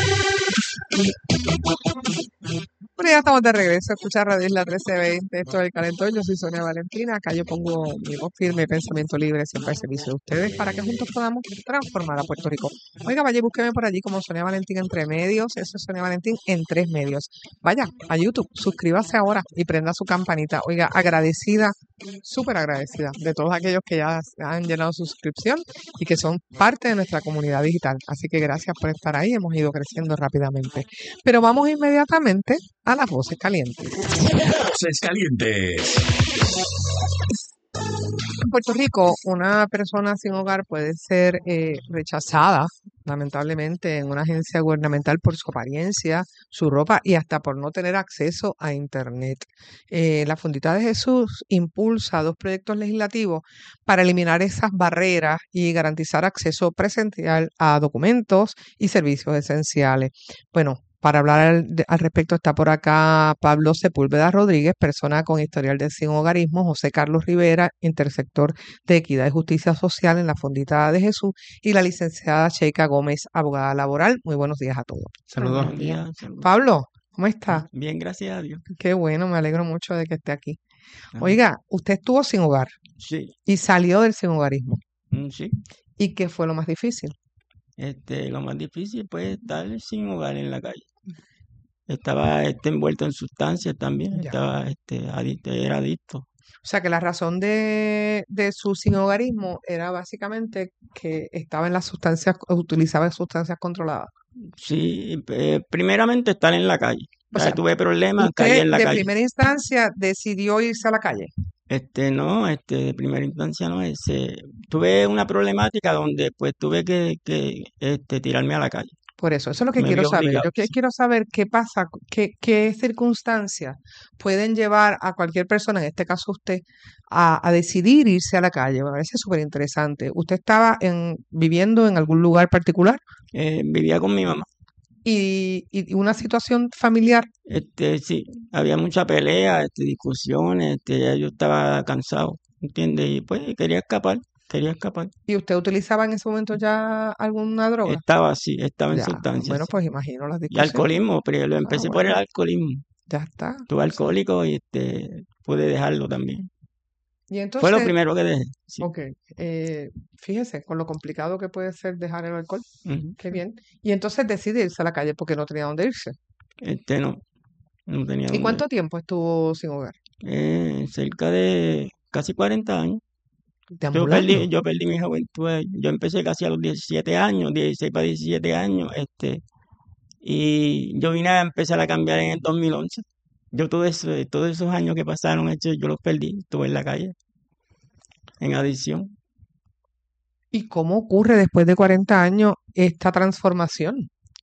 Bueno, ya estamos de regreso a escuchar Radio Isla trece veinte. Esto es El Calentón. Yo soy Sonia Valentina. Acá yo pongo mi voz firme, pensamiento libre, siempre al servicio de ustedes para que juntos podamos transformar a Puerto Rico. Oiga, vaya, búsqueme por allí como Sonia Valentín entre medios. Eso es Sonia Valentín en tres medios. Vaya a YouTube, suscríbase ahora y prenda su campanita. Oiga, agradecida, súper agradecida de todos aquellos que ya han llenado su suscripción y que son parte de nuestra comunidad digital. Así que gracias por estar ahí. Hemos ido creciendo rápidamente. Pero vamos inmediatamente a las voces calientes. Voces calientes. En Puerto Rico, una persona sin hogar puede ser eh, rechazada, lamentablemente, en una agencia gubernamental por su apariencia, su ropa y hasta por no tener acceso a Internet. Eh, la Fundita de Jesús impulsa dos proyectos legislativos para eliminar esas barreras y garantizar acceso presencial a documentos y servicios esenciales. Bueno, para hablar al, de- al respecto está por acá Pablo Sepúlveda Rodríguez, persona con historial de sin hogarismo, José Carlos Rivera, intersector de Equidad y Justicia Social en la Fundita de Jesús, y la licenciada Sheika Gómez, abogada laboral. Muy buenos días a todos. Saludos. Buenos días, saludos. Pablo, ¿cómo está? Bien, gracias a Dios. Qué bueno, me alegro mucho de que esté aquí. Ajá. Oiga, usted estuvo sin hogar Sí, y salió del sin hogarismo. mm, sí. ¿Y qué fue lo más difícil? Este, lo más difícil pues estar sin hogar en la calle. Estaba este, envuelto en sustancias también, Ya. estaba este, adicto, era adicto. O sea, que la razón de, de su sin hogarismo era básicamente que estaba en las sustancias, utilizaba sustancias controladas. Sí, eh, primeramente estar en la calle. O O sea, sea, tuve problemas, caí usted en la de calle. primera instancia decidió irse a la calle. Este, no, este, de primera instancia no, ese, tuve una problemática donde pues tuve que, que este, tirarme a la calle. Por eso, eso es lo que Me quiero vi saber. obligado, Yo que- sí. quiero saber qué pasa, qué, qué circunstancias pueden llevar a cualquier persona, en este caso usted, a, a decidir irse a la calle. Me parece súper interesante. ¿Usted estaba en, viviendo en algún lugar particular Eh, vivía con mi mamá. y, y una situación familiar? Este, sí, había mucha pelea, este, discusiones, este, ya yo estaba cansado, ¿entiendes? Y pues quería escapar, quería escapar. ¿Y usted utilizaba en ese momento ya alguna droga? Estaba así, estaba en Ya, sustancias. bueno, sí. pues imagino las Y discusiones. alcoholismo, pero lo Ah, empecé por el bueno, alcoholismo. ya está. Tuve alcohólico y este, pude dejarlo también. Y Fue lo entonces, primero que dejé, sí. ok, eh, fíjese, con lo complicado que puede ser dejar el alcohol, Ujú. qué bien. Y entonces decide irse a la calle porque no tenía dónde irse. Este, no, no tenía ¿Y dónde ir. cuánto tiempo estuvo sin hogar? Eh, cerca de casi cuarenta años. Yo Deambulando. perdí, yo perdí mi juventud. ahí. Yo empecé casi a los diecisiete años, dieciséis para diecisiete años, este, y yo vine a empezar a cambiar en el dos mil once. Yo todo eso, todos esos años que pasaron, este, yo los perdí, estuve en la calle, en adicción. ¿Y cómo ocurre después de cuarenta años esta transformación?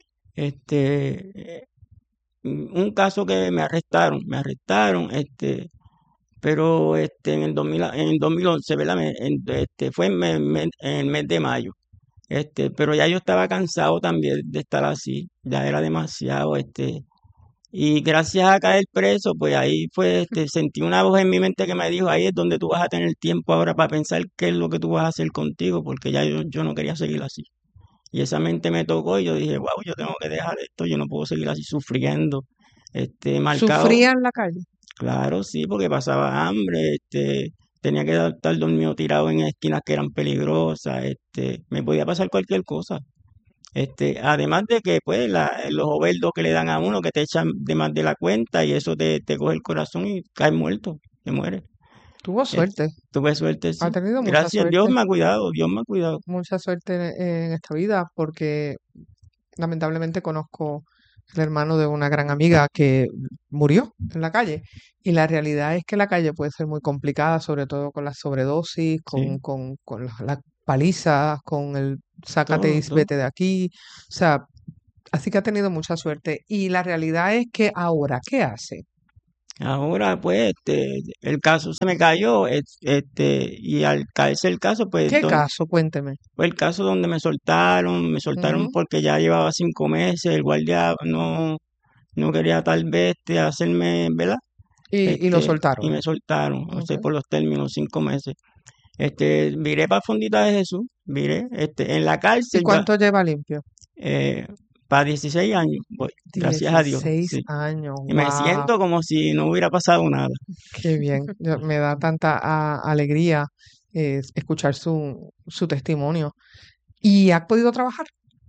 Este, eh, un caso que me arrestaron, me arrestaron, este, pero este, en el dos mil, en el dos mil once, ¿verdad? Me- en- este, fue en, me- me- en el mes de mayo. Este, pero ya yo estaba cansado también de estar así, ya era demasiado, este, y gracias a caer preso, pues ahí fue, este, sentí una voz en mi mente que me dijo, ahí es donde tú vas a tener tiempo ahora para pensar qué es lo que tú vas a hacer contigo, porque ya yo, yo no quería seguir así. Y esa mente me tocó y yo dije, wow, yo tengo que dejar esto, yo no puedo seguir así sufriendo, este, marcado. ¿Sufría en la calle? Claro, sí, porque pasaba hambre, este, tenía que estar dormido tirado en esquinas que eran peligrosas, este, me podía pasar cualquier cosa. Este, además de que pues la, los overdos que le dan a uno que te echan de más de la cuenta y eso te, te coge el corazón y caes muerto, te mueres. Tuvo Eh, suerte. tuve suerte, sí. Ha tenido mucha Gracias, Dios suerte. me ha cuidado, Dios me ha cuidado. Mucha suerte en, en esta vida porque lamentablemente conozco el hermano de una gran amiga que murió en la calle y la realidad es que la calle puede ser muy complicada, sobre todo con las sobredosis, con, Sí, con, con las, las palizas, con el sácate y todo, todo. vete de aquí, o sea, así que ha tenido mucha suerte y la realidad es que ahora, ¿qué hace? Ahora, pues, este, el caso se me cayó, es- este, y al caerse el caso, pues, ¿Qué don- caso? Cuénteme. fue el caso donde me soltaron, me soltaron Ujú. porque ya llevaba cinco meses, el guardia no, no quería tal vez este, hacerme, ¿verdad? Y, y lo Este, y soltaron. me soltaron, no sé, Ok. por los términos, cinco meses. Este, viré para Fondita de Jesús, viré, este, en la ¿Y cárcel, ya, cuánto lleva limpio? eh, para dieciséis años, voy, gracias a Dios, dieciséis sí. años, Y me wow, siento como si no hubiera pasado nada. qué bien. Yo- me da tanta a- alegría eh, escuchar su, su testimonio. ¿Y ha podido trabajar?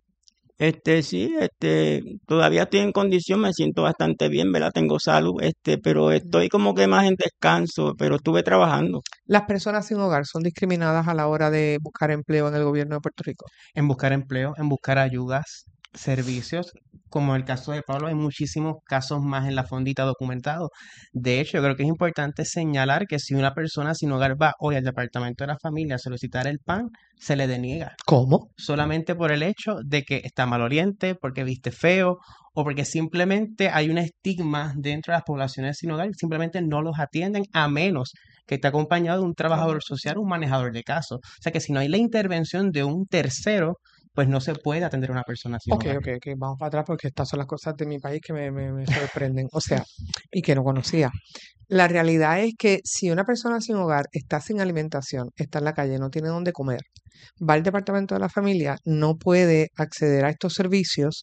Este, sí, este, todavía estoy en condición, me siento bastante bien, ¿verdad? Tengo salud, este, pero estoy como que más en descanso, pero estuve trabajando. ¿Las personas sin hogar son discriminadas a la hora de buscar empleo en el gobierno de Puerto Rico? En buscar empleo, en buscar ayudas, servicios, como el caso de Pablo, hay muchísimos casos más en la fondita documentados. De hecho, yo creo que es importante señalar que si una persona sin hogar va hoy al departamento de la familia a solicitar el P A N, se le deniega. ¿Cómo? Solamente por el hecho de que está mal oriente, porque viste feo, o porque simplemente hay un estigma dentro de las poblaciones sin hogar, simplemente no los atienden a menos que esté acompañado de un trabajador social o un manejador de casos. O sea que si no hay la intervención de un tercero, pues no se puede atender a una persona sin Ok, hogar. ok, ok, vamos para atrás porque estas son las cosas de mi país que me, me, me sorprenden. O sea, y que no conocía. La realidad es que si una persona sin hogar está sin alimentación, está en la calle, no tiene dónde comer, va al departamento de la familia, no puede acceder a estos servicios,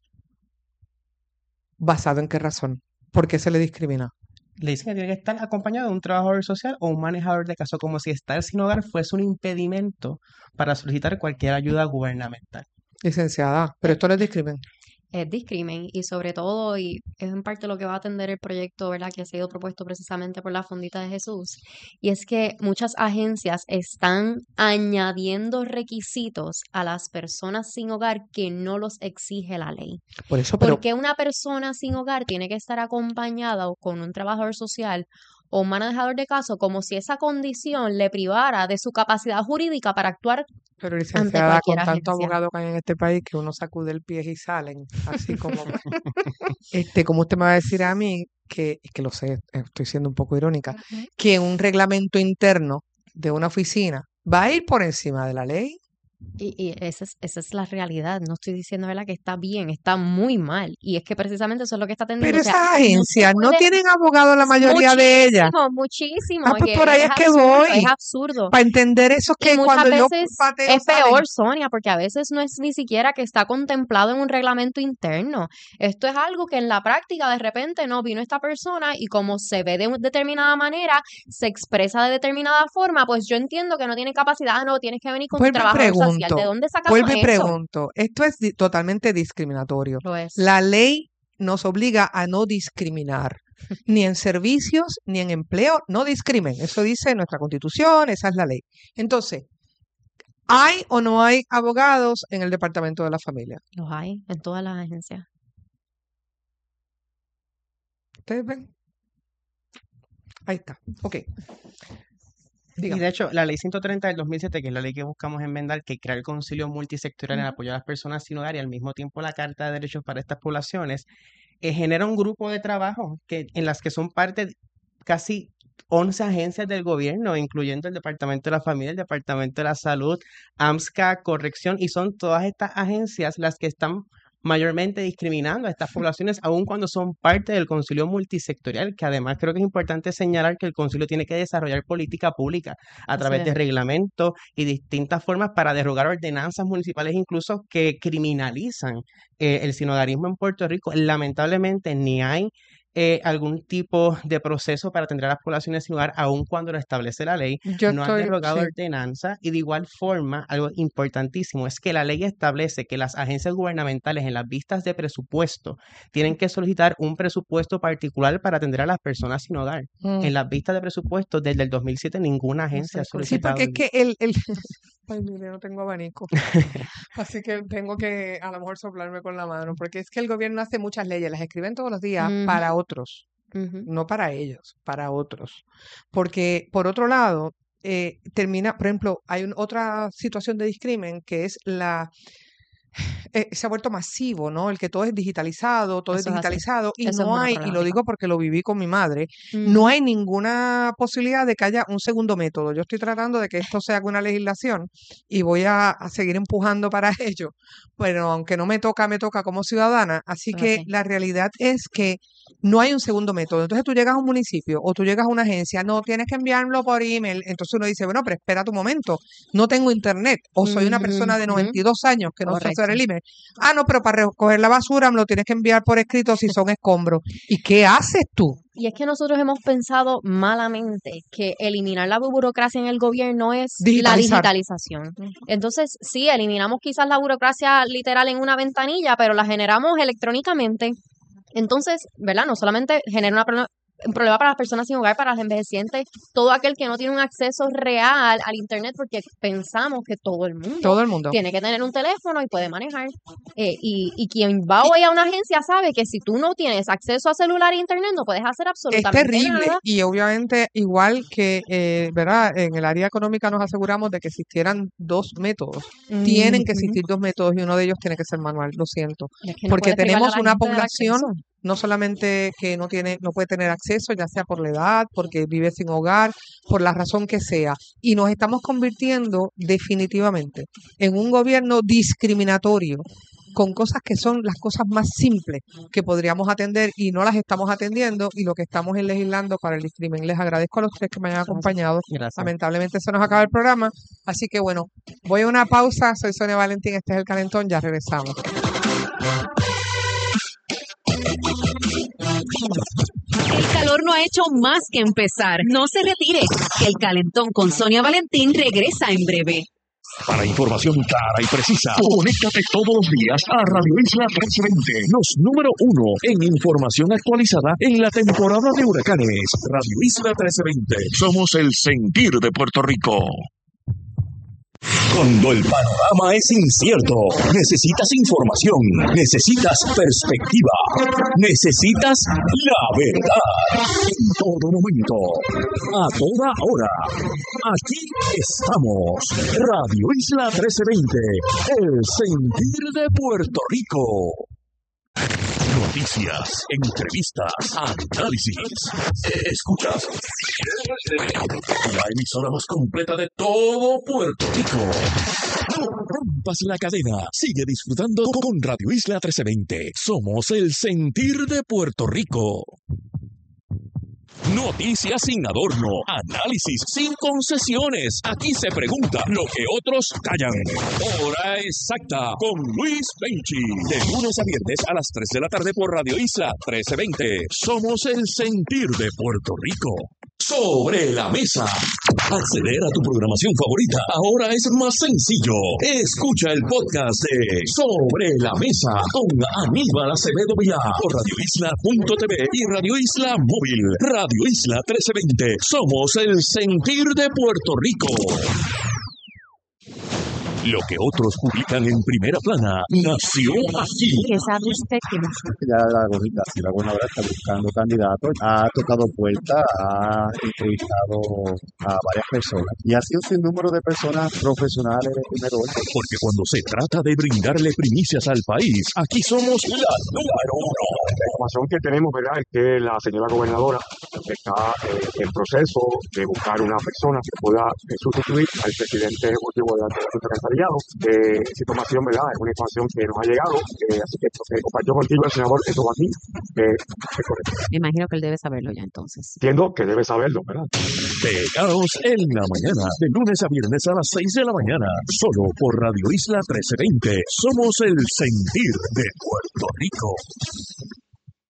¿basado en qué razón? ¿Por qué se le discrimina? Le dicen que tiene que estar acompañado de un trabajador social o un manejador de casos, como si estar sin hogar fuese un impedimento para solicitar cualquier ayuda gubernamental. Licenciada, pero esto no es discrimen. Es discrimen y sobre todo, y es en parte lo que va a atender el proyecto, ¿verdad? Que ha sido propuesto precisamente por la Fondita de Jesús, y es que muchas agencias están añadiendo requisitos a las personas sin hogar que no los exige la ley. Por eso, pero ¿Por qué una persona sin hogar tiene que estar acompañada o con un trabajador social o un manejador de caso como si esa condición le privara de su capacidad jurídica para actuar Pero ante licenciada, con cualquier tanto agencia? abogado que hay en este país que uno sacude el pie y salen, así como, este, como usted me va a decir a mí, que, es que lo sé, estoy siendo un poco irónica, Ujú. que un reglamento interno de una oficina va a ir por encima de la ley. Y, y esa es, esa es la realidad. No estoy diciendo, ¿verdad?, que está bien, está muy mal. Y es que precisamente eso es lo que está atendiendo. Pero O sea, esas no se agencias no puede, tienen abogado la mayoría de ellas. muchísimo, muchísimo. Ah, pues que por ahí es es que absurdo, voy, es absurdo. para entender esos Y que muchas cuando yo veces pateo es salen. peor, Sonia, porque a veces no es ni siquiera que está contemplado en un reglamento interno. Esto es algo que en la práctica de repente no vino esta persona y como se ve de una determinada manera, se expresa de determinada forma, pues yo entiendo que no tiene capacidad, no, tienes que venir con tu Vuelvo y trabajador social. ¿De pregunto, dónde sacamos vuelvo y eso? pregunto, esto es di- totalmente discriminatorio. Lo es. La ley nos obliga a no discriminar, ni en servicios, ni en empleo, no discrimen. Eso dice nuestra Constitución, esa es la ley. Entonces, ¿hay o no hay abogados en el Departamento de la Familia? Los hay en todas las agencias. ¿Ustedes ven? Ahí está. Ok. Y Dígame. de hecho, la ley ciento treinta del dos mil siete, que es la ley que buscamos enmendar, que crea el concilio multisectorial en Ujú. apoyo a las personas sin hogar y al mismo tiempo la Carta de Derechos para estas poblaciones, eh, genera un grupo de trabajo que, en las que son parte de casi once agencias del gobierno, incluyendo el Departamento de la Familia, el Departamento de la Salud, AMSCA, Corrección, y son todas estas agencias las que están mayormente discriminando a estas poblaciones, aun cuando son parte del concilio multisectorial, que además creo que es importante señalar que el concilio tiene que desarrollar política pública a Así través de es. reglamentos y distintas formas para derogar ordenanzas municipales incluso que criminalizan eh, el sinhogarismo en Puerto Rico. Lamentablemente ni hay eh, algún tipo de proceso para atender a las poblaciones sin hogar, aun cuando lo establece la ley. Yo no estoy- han derogado sí. ordenanza y de igual forma, algo importantísimo es que la ley establece que las agencias gubernamentales en las vistas de presupuesto tienen que solicitar un presupuesto particular para atender a las personas sin hogar. Mm. En las vistas de presupuesto desde el dos mil siete ninguna agencia ha Sí, solicitado. porque es que el, el... Ay, mire, no tengo abanico. Así que tengo que a lo mejor soplarme con la mano, porque es que el gobierno hace muchas leyes, las escriben todos los días Ujú. para otros, Ujú. no para ellos, para otros. Porque, por otro lado, eh, termina, por ejemplo, hay un- otra situación de discrimen que es la... eh, se ha vuelto masivo, ¿no? El que todo es digitalizado, todo es Eso es así. digitalizado y Eso es no una hay, y lo problemática. digo porque lo viví con mi madre, no Ujú. hay ninguna posibilidad de que haya un segundo método. Yo estoy tratando de que esto sea una legislación y voy a, a seguir empujando para ello, pero aunque no me toca, me toca como ciudadana. Así Eso es que así. la realidad es que no hay un segundo método. Entonces tú llegas a un municipio o tú llegas a una agencia, no, tienes que enviarlo por email. Entonces uno dice, bueno, pero espera tu momento, no tengo internet o soy una persona de Ujú. noventa y dos años que no sé Correcto. hacer el email. Ah, no, pero para recoger la basura me lo tienes que enviar por escrito si son escombros. ¿Y qué haces tú? Y es que nosotros hemos pensado malamente que eliminar la burocracia en el gobierno es la Digitalizar. digitalización. Entonces, sí, eliminamos quizás la burocracia literal en una ventanilla, pero la generamos electrónicamente. Entonces, ¿verdad? No solamente genera una pro- un problema para las personas sin hogar, para los envejecientes, todo aquel que no tiene un acceso real al Internet, porque pensamos que todo el mundo Todo el mundo. tiene que tener un teléfono y puede manejar. Eh, y, y quien va hoy a una agencia sabe que si tú no tienes acceso a celular e Internet, no puedes hacer Es absolutamente terrible nada. y obviamente igual que, eh, ¿verdad? En el área económica nos aseguramos de que existieran dos métodos. Tienen que Ujú. existir dos métodos y uno de ellos tiene que ser manual, lo siento. Es que no Porque puedes privarle a tenemos la una gente del población acceso. no solamente que no tiene, no puede tener acceso, ya sea por la edad, porque vive sin hogar, por la razón que sea, y nos estamos convirtiendo definitivamente en un gobierno discriminatorio con cosas que son las cosas más simples que podríamos atender y no las estamos atendiendo y lo que estamos es legislando para el discrimen. Les agradezco a los tres que me hayan acompañado. Gracias. Lamentablemente se nos acaba el programa, así que bueno, voy a una pausa. Soy Sonia Valentín, este es El Calentón, ya regresamos. El calor no ha hecho más que empezar. No se retire, que el calentón con Sonia Valentín regresa en breve. Para información clara y precisa, conéctate todos los días a Radio Isla trescientos veinte, los número uno en información actualizada en la temporada de huracanes. Radio Isla trescientos veinte, somos el sentir de Puerto Rico. Cuando el panorama es incierto, necesitas información, necesitas perspectiva, necesitas la verdad. En todo momento, a toda hora. Aquí estamos. Radio Isla trescientos veinte, el sentir de Puerto Rico. Noticias, entrevistas, análisis. Escuchas la emisora más completa de todo Puerto Rico. No rompas la cadena. Sigue disfrutando con Radio Isla trescientos veinte. Somos el sentir de Puerto Rico. Noticias sin adorno, análisis sin concesiones. Aquí se pregunta lo que otros callan. Hora exacta con Luis Benchi. De lunes a viernes a las tres de la tarde por Radio Isla trece veinte. Somos el sentir de Puerto Rico. Sobre la mesa. Acceder a tu programación favorita ahora es más sencillo. Escucha el podcast de Sobre la Mesa con Aníbal Acevedo Vilá por radio isla punto t v y Radio Isla Móvil. Radio Isla trece veinte. Somos el sentir de Puerto Rico. Lo que otros publican en primera plana nació aquí. ¿Qué sabe usted que no? Ya la gorrita, si la buena hora está buscando candidatos, ha tocado puertas, ha entrevistado a varias personas y ha sido un sinnúmero de personas profesionales de primer orden. Porque cuando se trata de brindarle primicias al país, aquí somos la número uno. La información que tenemos, ¿verdad?, es que la señora gobernadora está eh, en proceso de buscar una persona que pueda eh, sustituir al presidente ejecutivo de la Secretaría. Eh, esa información, ¿verdad?, es una información que nos ha llegado, eh, así que esto que compartió contigo el senador eso aquí, eh, es correcto. Me imagino que él debe saberlo ya entonces. Entiendo que debe saberlo, ¿verdad? Pegados en la mañana, de lunes a viernes a las seis de la mañana, solo por Radio Isla trece veinte. Somos el sentir de Puerto Rico.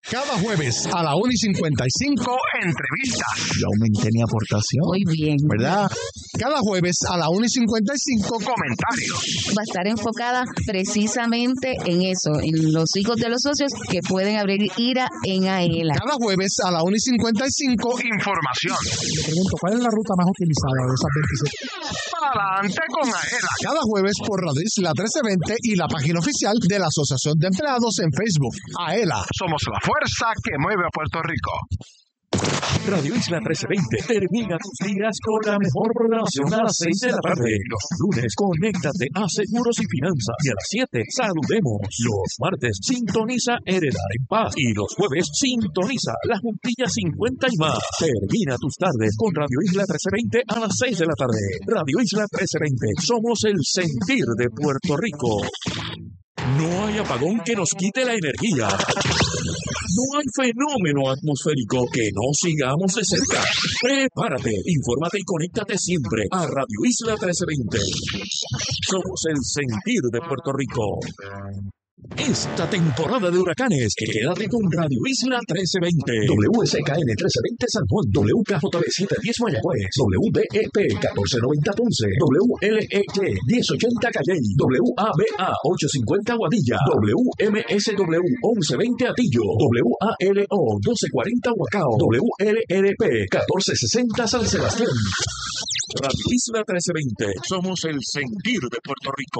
Cada jueves a la una y cincuenta y cinco, entrevistas. Yo aumenté mi aportación. Muy bien. ¿Verdad? Cada jueves a la una y cincuenta y cinco, comentarios. Va a estar enfocada precisamente en eso, en los hijos de los socios que pueden abrir ira en AELA. Cada jueves a la una y cincuenta y cinco, información. Le pregunto, ¿cuál es la ruta más utilizada de esas veintisiete? Adelante con AELA. Cada jueves por Radio Isla trece veinte y la página oficial de la Asociación de Empleados en Facebook. AELA, somos la fuerza que mueve a Puerto Rico. Radio Isla trece veinte termina tus días con la mejor programación a las seis de la tarde. Los lunes, conéctate a Seguros y Finanzas. Y a las siete, saludemos. Los martes, sintoniza Heredar en Paz. Y los jueves, sintoniza La Juntilla cincuenta y más. Termina tus tardes con Radio Isla trece veinte a las seis de la tarde. Radio Isla trece veinte, somos el sentir de Puerto Rico. No hay apagón que nos quite la energía. No hay fenómeno atmosférico que no sigamos de cerca. Prepárate, infórmate y conéctate siempre a Radio Isla trece veinte. Somos el sentir de Puerto Rico. Esta temporada de huracanes, quédate con Radio Isla trece veinte. W S K N trece veinte San Juan, W K J B setecientos diez Mayagüez, W D E P catorce noventa Ponce, W L E T diez ochenta Calley, W A B A ochocientos cincuenta Guadilla, W M S W once veinte Atillo, W A L O doce cuarenta Huacao, W L R P catorce sesenta San Sebastián. Radio Isla trece veinte, somos el sentir de Puerto Rico.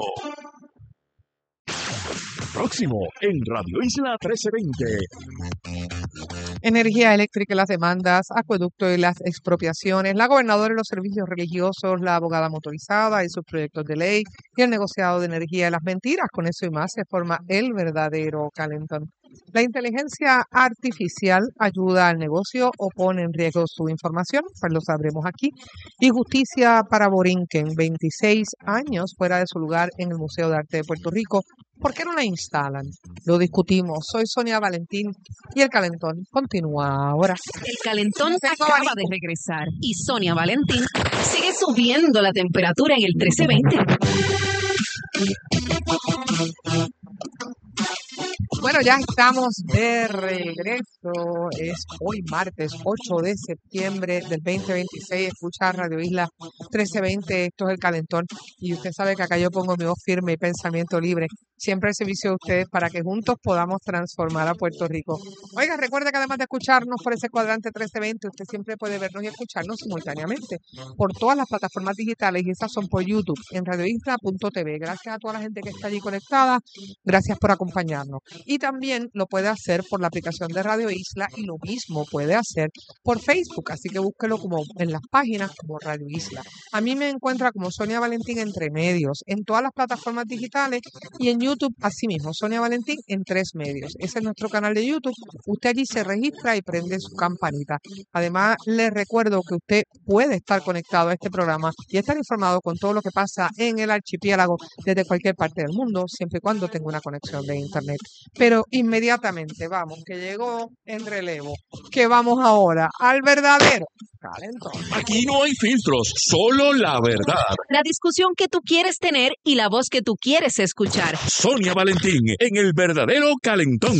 Próximo en Radio Isla trece veinte. Energía eléctrica y las demandas, acueducto y las expropiaciones, la gobernadora y los servicios religiosos, la abogada motorizada y sus proyectos de ley, y el negociado de energía y las mentiras. Con eso y más se forma el verdadero calentón. La inteligencia artificial ayuda al negocio o pone en riesgo su información, pues lo sabremos aquí. Y justicia para Borinquen, veintiséis años fuera de su lugar en el Museo de Arte de Puerto Rico. ¿Por qué no la instalan? Lo discutimos. Soy Sonia Valentín y el calentón continúa ahora. El calentón acaba de regresar y Sonia Valentín sigue subiendo la temperatura en el trece veinte. Bueno, ya estamos de regreso. Es hoy martes ocho de septiembre del veinte veintiséis. Escucha Radio Isla trece veinte. Esto es el calentón. Y usted sabe que acá yo pongo mi voz firme y pensamiento libre. Siempre al servicio de ustedes para que juntos podamos transformar a Puerto Rico. Oiga, recuerde que además de escucharnos por ese cuadrante trece veinte, usted siempre puede vernos y escucharnos simultáneamente por todas las plataformas digitales, y esas son por YouTube, en radio isla punto t v. Gracias a toda la gente que está allí conectada. Gracias por acompañarnos. Y también lo puede hacer por la aplicación de Radio Isla, y lo mismo puede hacer por Facebook. Así que búsquelo como en las páginas como Radio Isla. A mí me encuentra como Sonia Valentín entre medios en todas las plataformas digitales, y en YouTube así mismo, Sonia Valentín en tres medios. Ese es nuestro canal de YouTube. Usted allí se registra y prende su campanita. Además, les recuerdo que usted puede estar conectado a este programa y estar informado con todo lo que pasa en el archipiélago desde cualquier parte del mundo, siempre y cuando tenga una conexión de internet. Pero inmediatamente vamos, que llegó en relevo, que vamos ahora al verdadero calentón. Aquí no hay filtros, solo la verdad. La discusión que tú quieres tener y la voz que tú quieres escuchar. Sonia Valentín en el verdadero calentón.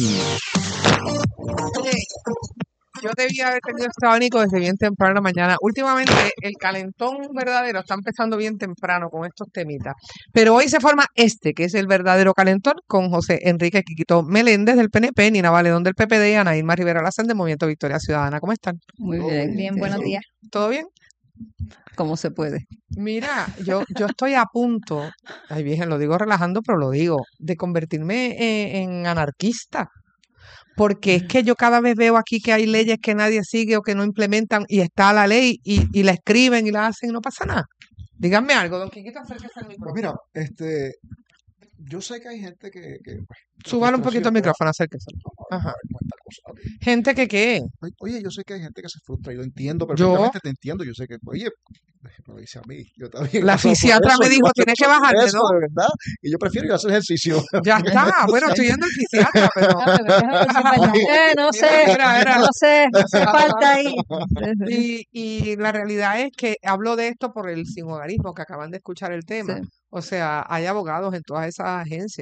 Yo debía haber tenido este abanico desde bien temprano mañana. Últimamente el calentón verdadero está empezando bien temprano con estos temitas. Pero hoy se forma este, que es el verdadero calentón, con José Enrique Quiquito Meléndez del P N P, Nina Valedón del P P D y Ana Irma Rivera Lázaro del Movimiento Victoria Ciudadana. ¿Cómo están? Muy bien. Bien, buenos días. ¿Todo bien? ¿Cómo se puede? Mira, yo, yo estoy a punto, ay virgen, lo digo relajando, pero lo digo, de convertirme en, en anarquista. Porque es que yo cada vez veo aquí que hay leyes que nadie sigue o que no implementan, y está la ley y, y la escriben y la hacen y no pasa nada. Díganme algo, don Quiquito, acérquese al micrófono. Pues mira, este, yo sé que hay gente que... que pues, súbale un poquito el micrófono, acérquese. Ajá. Gente que qué. Oye, yo sé que hay gente que se frustra, yo entiendo perfectamente, ¿Yo? te entiendo, yo sé que, oye, me lo dice a mí, yo también. La fisiatra me dijo, tienes que bajarte, eso, ¿no? de verdad, y yo prefiero ir a hacer ejercicio. Ya está, bueno, estoy yendo al fisiatra, pero... Eh, no sé, Era, era. no sé, hace falta ahí. Y, y la realidad es que hablo de esto por el sinhogarismo, que acaban de escuchar el tema. Sí. O sea, hay abogados en todas esas agencias.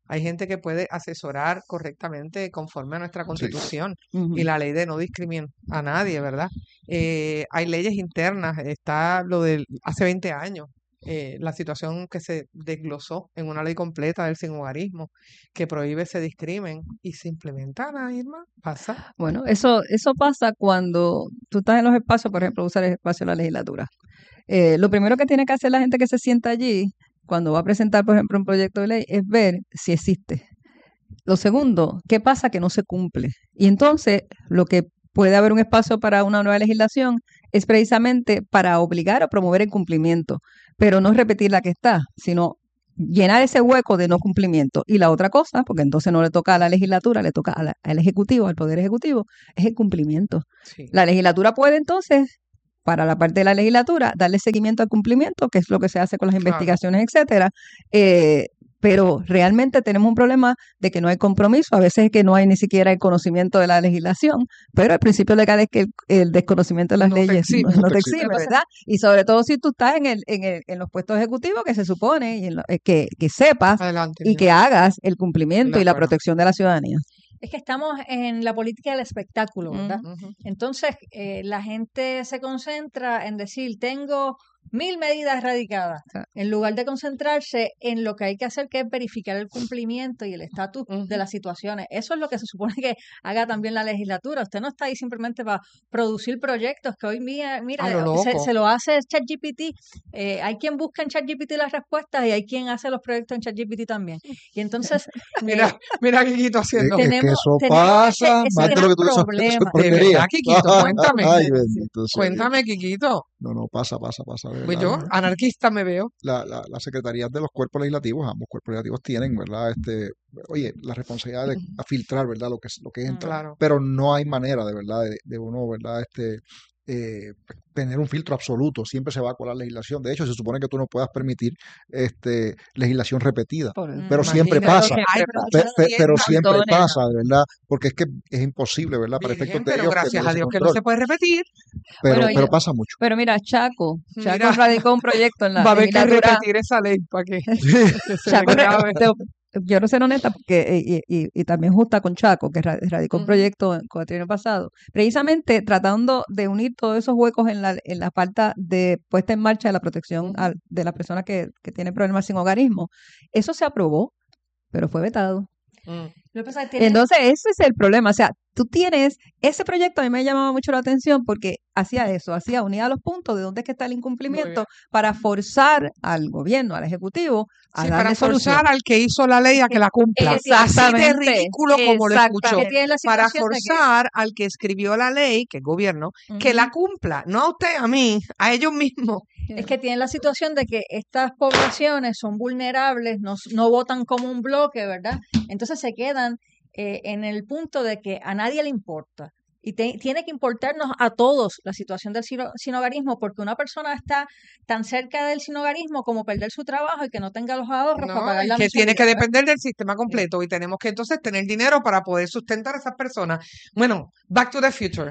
Hay gente que puede asesorar correctamente conforme a nuestra constitución Ujú. y la ley de no discriminar a nadie, ¿verdad? Eh, hay leyes internas, está lo del hace veinte años, eh, la situación que se desglosó en una ley completa del sinhogarismo que prohíbe ese discrimen y se implementa, nadie más pasa. Bueno, eso, eso pasa cuando tú estás en los espacios, por ejemplo, usar el espacio de la legislatura. Eh, lo primero que tiene que hacer la gente que se sienta allí, cuando va a presentar, por ejemplo, un proyecto de ley, es ver si existe. Lo segundo, ¿qué pasa que no se cumple? Y entonces, lo que puede haber un espacio para una nueva legislación es precisamente para obligar o promover el cumplimiento, pero no repetir la que está, sino llenar ese hueco de no cumplimiento. Y la otra cosa, porque entonces no le toca a la legislatura, le toca a la- al Ejecutivo, al Poder Ejecutivo, es el cumplimiento. Sí. La legislatura puede entonces, para la parte de la legislatura, darle seguimiento al cumplimiento, que es lo que se hace con las Claro. investigaciones, etcétera. Eh, pero realmente tenemos un problema de que no hay compromiso, a veces es que no hay ni siquiera el conocimiento de la legislación, pero el principio legal es que el, el desconocimiento de las No te leyes exime. no, no No te te exime. exime, ¿verdad? Y sobre todo si tú estás en el, en el, en los puestos ejecutivos que se supone y en lo- eh, que, que sepas Adelante, y Mira. que hagas el cumplimiento De y la acuerdo. protección de la ciudadanía. Es que estamos en la política del espectáculo, ¿verdad? Ujú. Entonces, eh, la gente se concentra en decir, tengo mil medidas radicadas, en lugar de concentrarse en lo que hay que hacer, que es verificar el cumplimiento y el estatus de las situaciones. Eso es lo que se supone que haga también la legislatura. Usted no está ahí simplemente para producir proyectos, que hoy mira, mira A lo se, loco. se lo hace ChatGPT. Eh, hay quien busca en ChatGPT las respuestas y hay quien hace los proyectos en ChatGPT también. Y entonces, Mira, eh, mira a Guiguito haciendo. Es que tenemos, eso tenemos pasa ese, ese más de lo gran que tú eso, eso es problema. De porquería. verdad, Quiquito, cuéntame. Ay, bendito sea Dios. Cuéntame, Quiquito. No, no, pasa, pasa, pasa, de Pues verdad. yo, anarquista me veo. La, la, las secretarías de los cuerpos legislativos, ambos cuerpos legislativos tienen, ¿verdad? Este, oye, la responsabilidad de a filtrar, ¿verdad? Lo que, es- lo que entra. Claro. Pero no hay manera, de verdad, de, de uno, ¿verdad? Este, eh, tener un filtro absoluto. Siempre se va a colar legislación. De hecho, se supone que tú no puedas permitir este, legislación repetida. Por- pero siempre Imagínate. pasa. Ay, Siempre pero Pe- muchas pe- pero tiendas, siempre Antonio. pasa, de verdad, porque es que es imposible, ¿verdad? Para Virgen, efectos de pero ellos gracias tener a ese Dios que no control. se puede repetir. Pero, Bueno, pero yo- pasa mucho. Pero mira, Chaco, Chaco Mira. radicó un proyecto en la Va a haber que legislatura. repetir esa ley para que, que se Chaco, le re- grabe. te- quiero ser honesta porque eh, y, y- y también justa con Chaco, que ra- radicó un Ujú. proyecto en cuatrienio pasado, precisamente tratando de unir todos esos huecos en la, en la falta de puesta en marcha de la protección al- de la persona que, que tiene problemas sin hogarismo. Eso se aprobó, pero fue vetado. Mm. Lo que pasa es que tiene- Entonces, ese es el problema. O sea, tú tienes, ese proyecto a mí me llamaba mucho la atención porque hacía eso, hacía unía los puntos de dónde es que está el incumplimiento para forzar al gobierno, al ejecutivo, a Sí, darle para solución. forzar al que hizo la ley a que la cumpla. Así de Exactamente, ridículo como lo escuchó. exactamente. que tiene la Para situación de que- forzar al que escribió la ley, que es gobierno, que la cumpla. No a usted, a mí, a ellos mismos. Es que tienen la situación de que estas poblaciones son vulnerables, no, no votan como un bloque, ¿verdad? Entonces se quedan eh, en el punto de que a nadie le importa. Y te- tiene que importarnos a todos la situación del sino- sinogarismo, porque una persona está tan cerca del sinogarismo como perder su trabajo y que no tenga los ahorros No, para pagar y la que tiene que mensualidad. depender del sistema completo y tenemos que entonces tener dinero para poder sustentar a esas personas. Bueno, Back to the Future.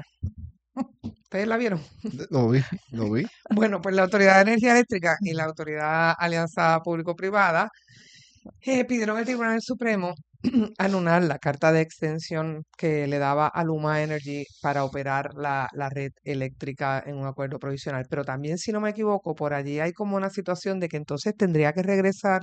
¿Ustedes la vieron? Lo vi, lo vi. Bueno, pues la Autoridad de Energía Eléctrica y la Autoridad Alianza Público-Privada eh, pidieron al Tribunal Supremo anular la carta de extensión que le daba a Luma Energy para operar la, la red eléctrica en un acuerdo provisional. Pero también, si no me equivoco, por allí hay como una situación de que entonces tendría que regresar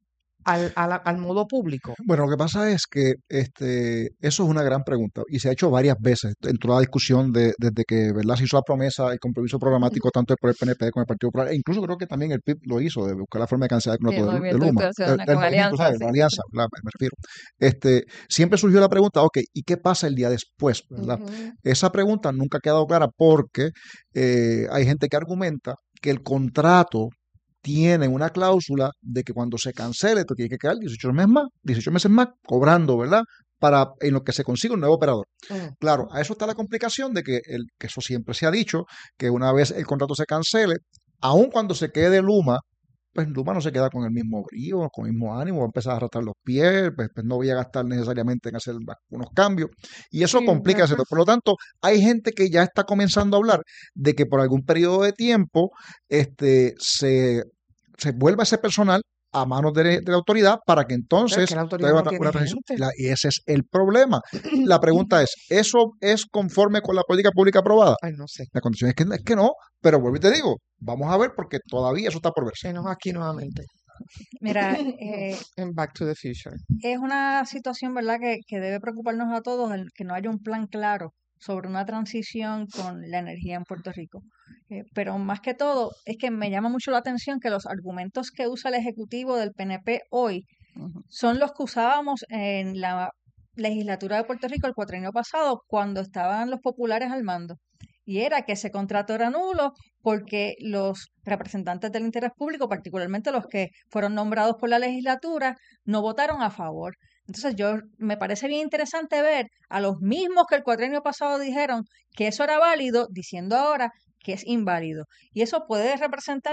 al, a la- al modo público. Bueno, lo que pasa es que este, eso es una gran pregunta y se ha hecho varias veces en toda la discusión de, desde que, ¿verdad?, se hizo la promesa, el compromiso programático tanto por el P N P como el Partido Popular, e incluso creo que también el P I B lo hizo, de buscar la forma de cancelar el Sí, el contrato de, de Movimiento Luma, Victoria Ciudadana el, con el movimiento, Alianza, ¿sabes? sí. La alianza, ¿verdad? Me, me refiero. Este, siempre surgió la pregunta, ok, ¿y qué pasa el día después, verdad? Ujú. Esa pregunta nunca ha quedado clara porque eh, hay gente que argumenta que el contrato tiene una cláusula de que cuando se cancele, esto tiene que quedar dieciocho meses más, dieciocho meses más cobrando, ¿verdad? Para en lo que se consiga un nuevo operador. Mm. Claro, a eso está la complicación de que, el, que eso siempre se ha dicho, que una vez el contrato se cancele, aun cuando se quede Luma, pues Luma no se queda con el mismo brío, con el mismo ánimo, va a empezar a arrastrar los pies, pues, pues no voy a gastar necesariamente en hacer unos cambios, y eso Sí, complica eso esto. es- Por lo tanto, hay gente que ya está comenzando a hablar de que por algún periodo de tiempo este, se, se vuelva ese personal a manos de, de la autoridad para que Pero es entonces que la autoridad tenga no una, tiene una transición. gente. La- y ese es el problema. La pregunta es, ¿eso es conforme con la política pública aprobada? Ay, no sé. La condición es que, es que no, pero vuelvo y te digo, vamos a ver porque todavía eso está por verse. Venos aquí nuevamente. Mira, eh, En Back to the Future. es una situación, ¿verdad?, que, que debe preocuparnos a todos, el que no haya un plan claro sobre una transición con la energía en Puerto Rico. Eh, pero más que todo, es que me llama mucho la atención que los argumentos que usa el Ejecutivo del P N P hoy son los que usábamos en la legislatura de Puerto Rico el cuatrienio pasado, cuando estaban los populares al mando. Y era que ese contrato era nulo porque los representantes del interés público, particularmente los que fueron nombrados por la legislatura, no votaron a favor. Entonces, yo me parece bien interesante ver a los mismos que el cuatrienio pasado dijeron que eso era válido, diciendo ahora que es inválido. Y eso puede representar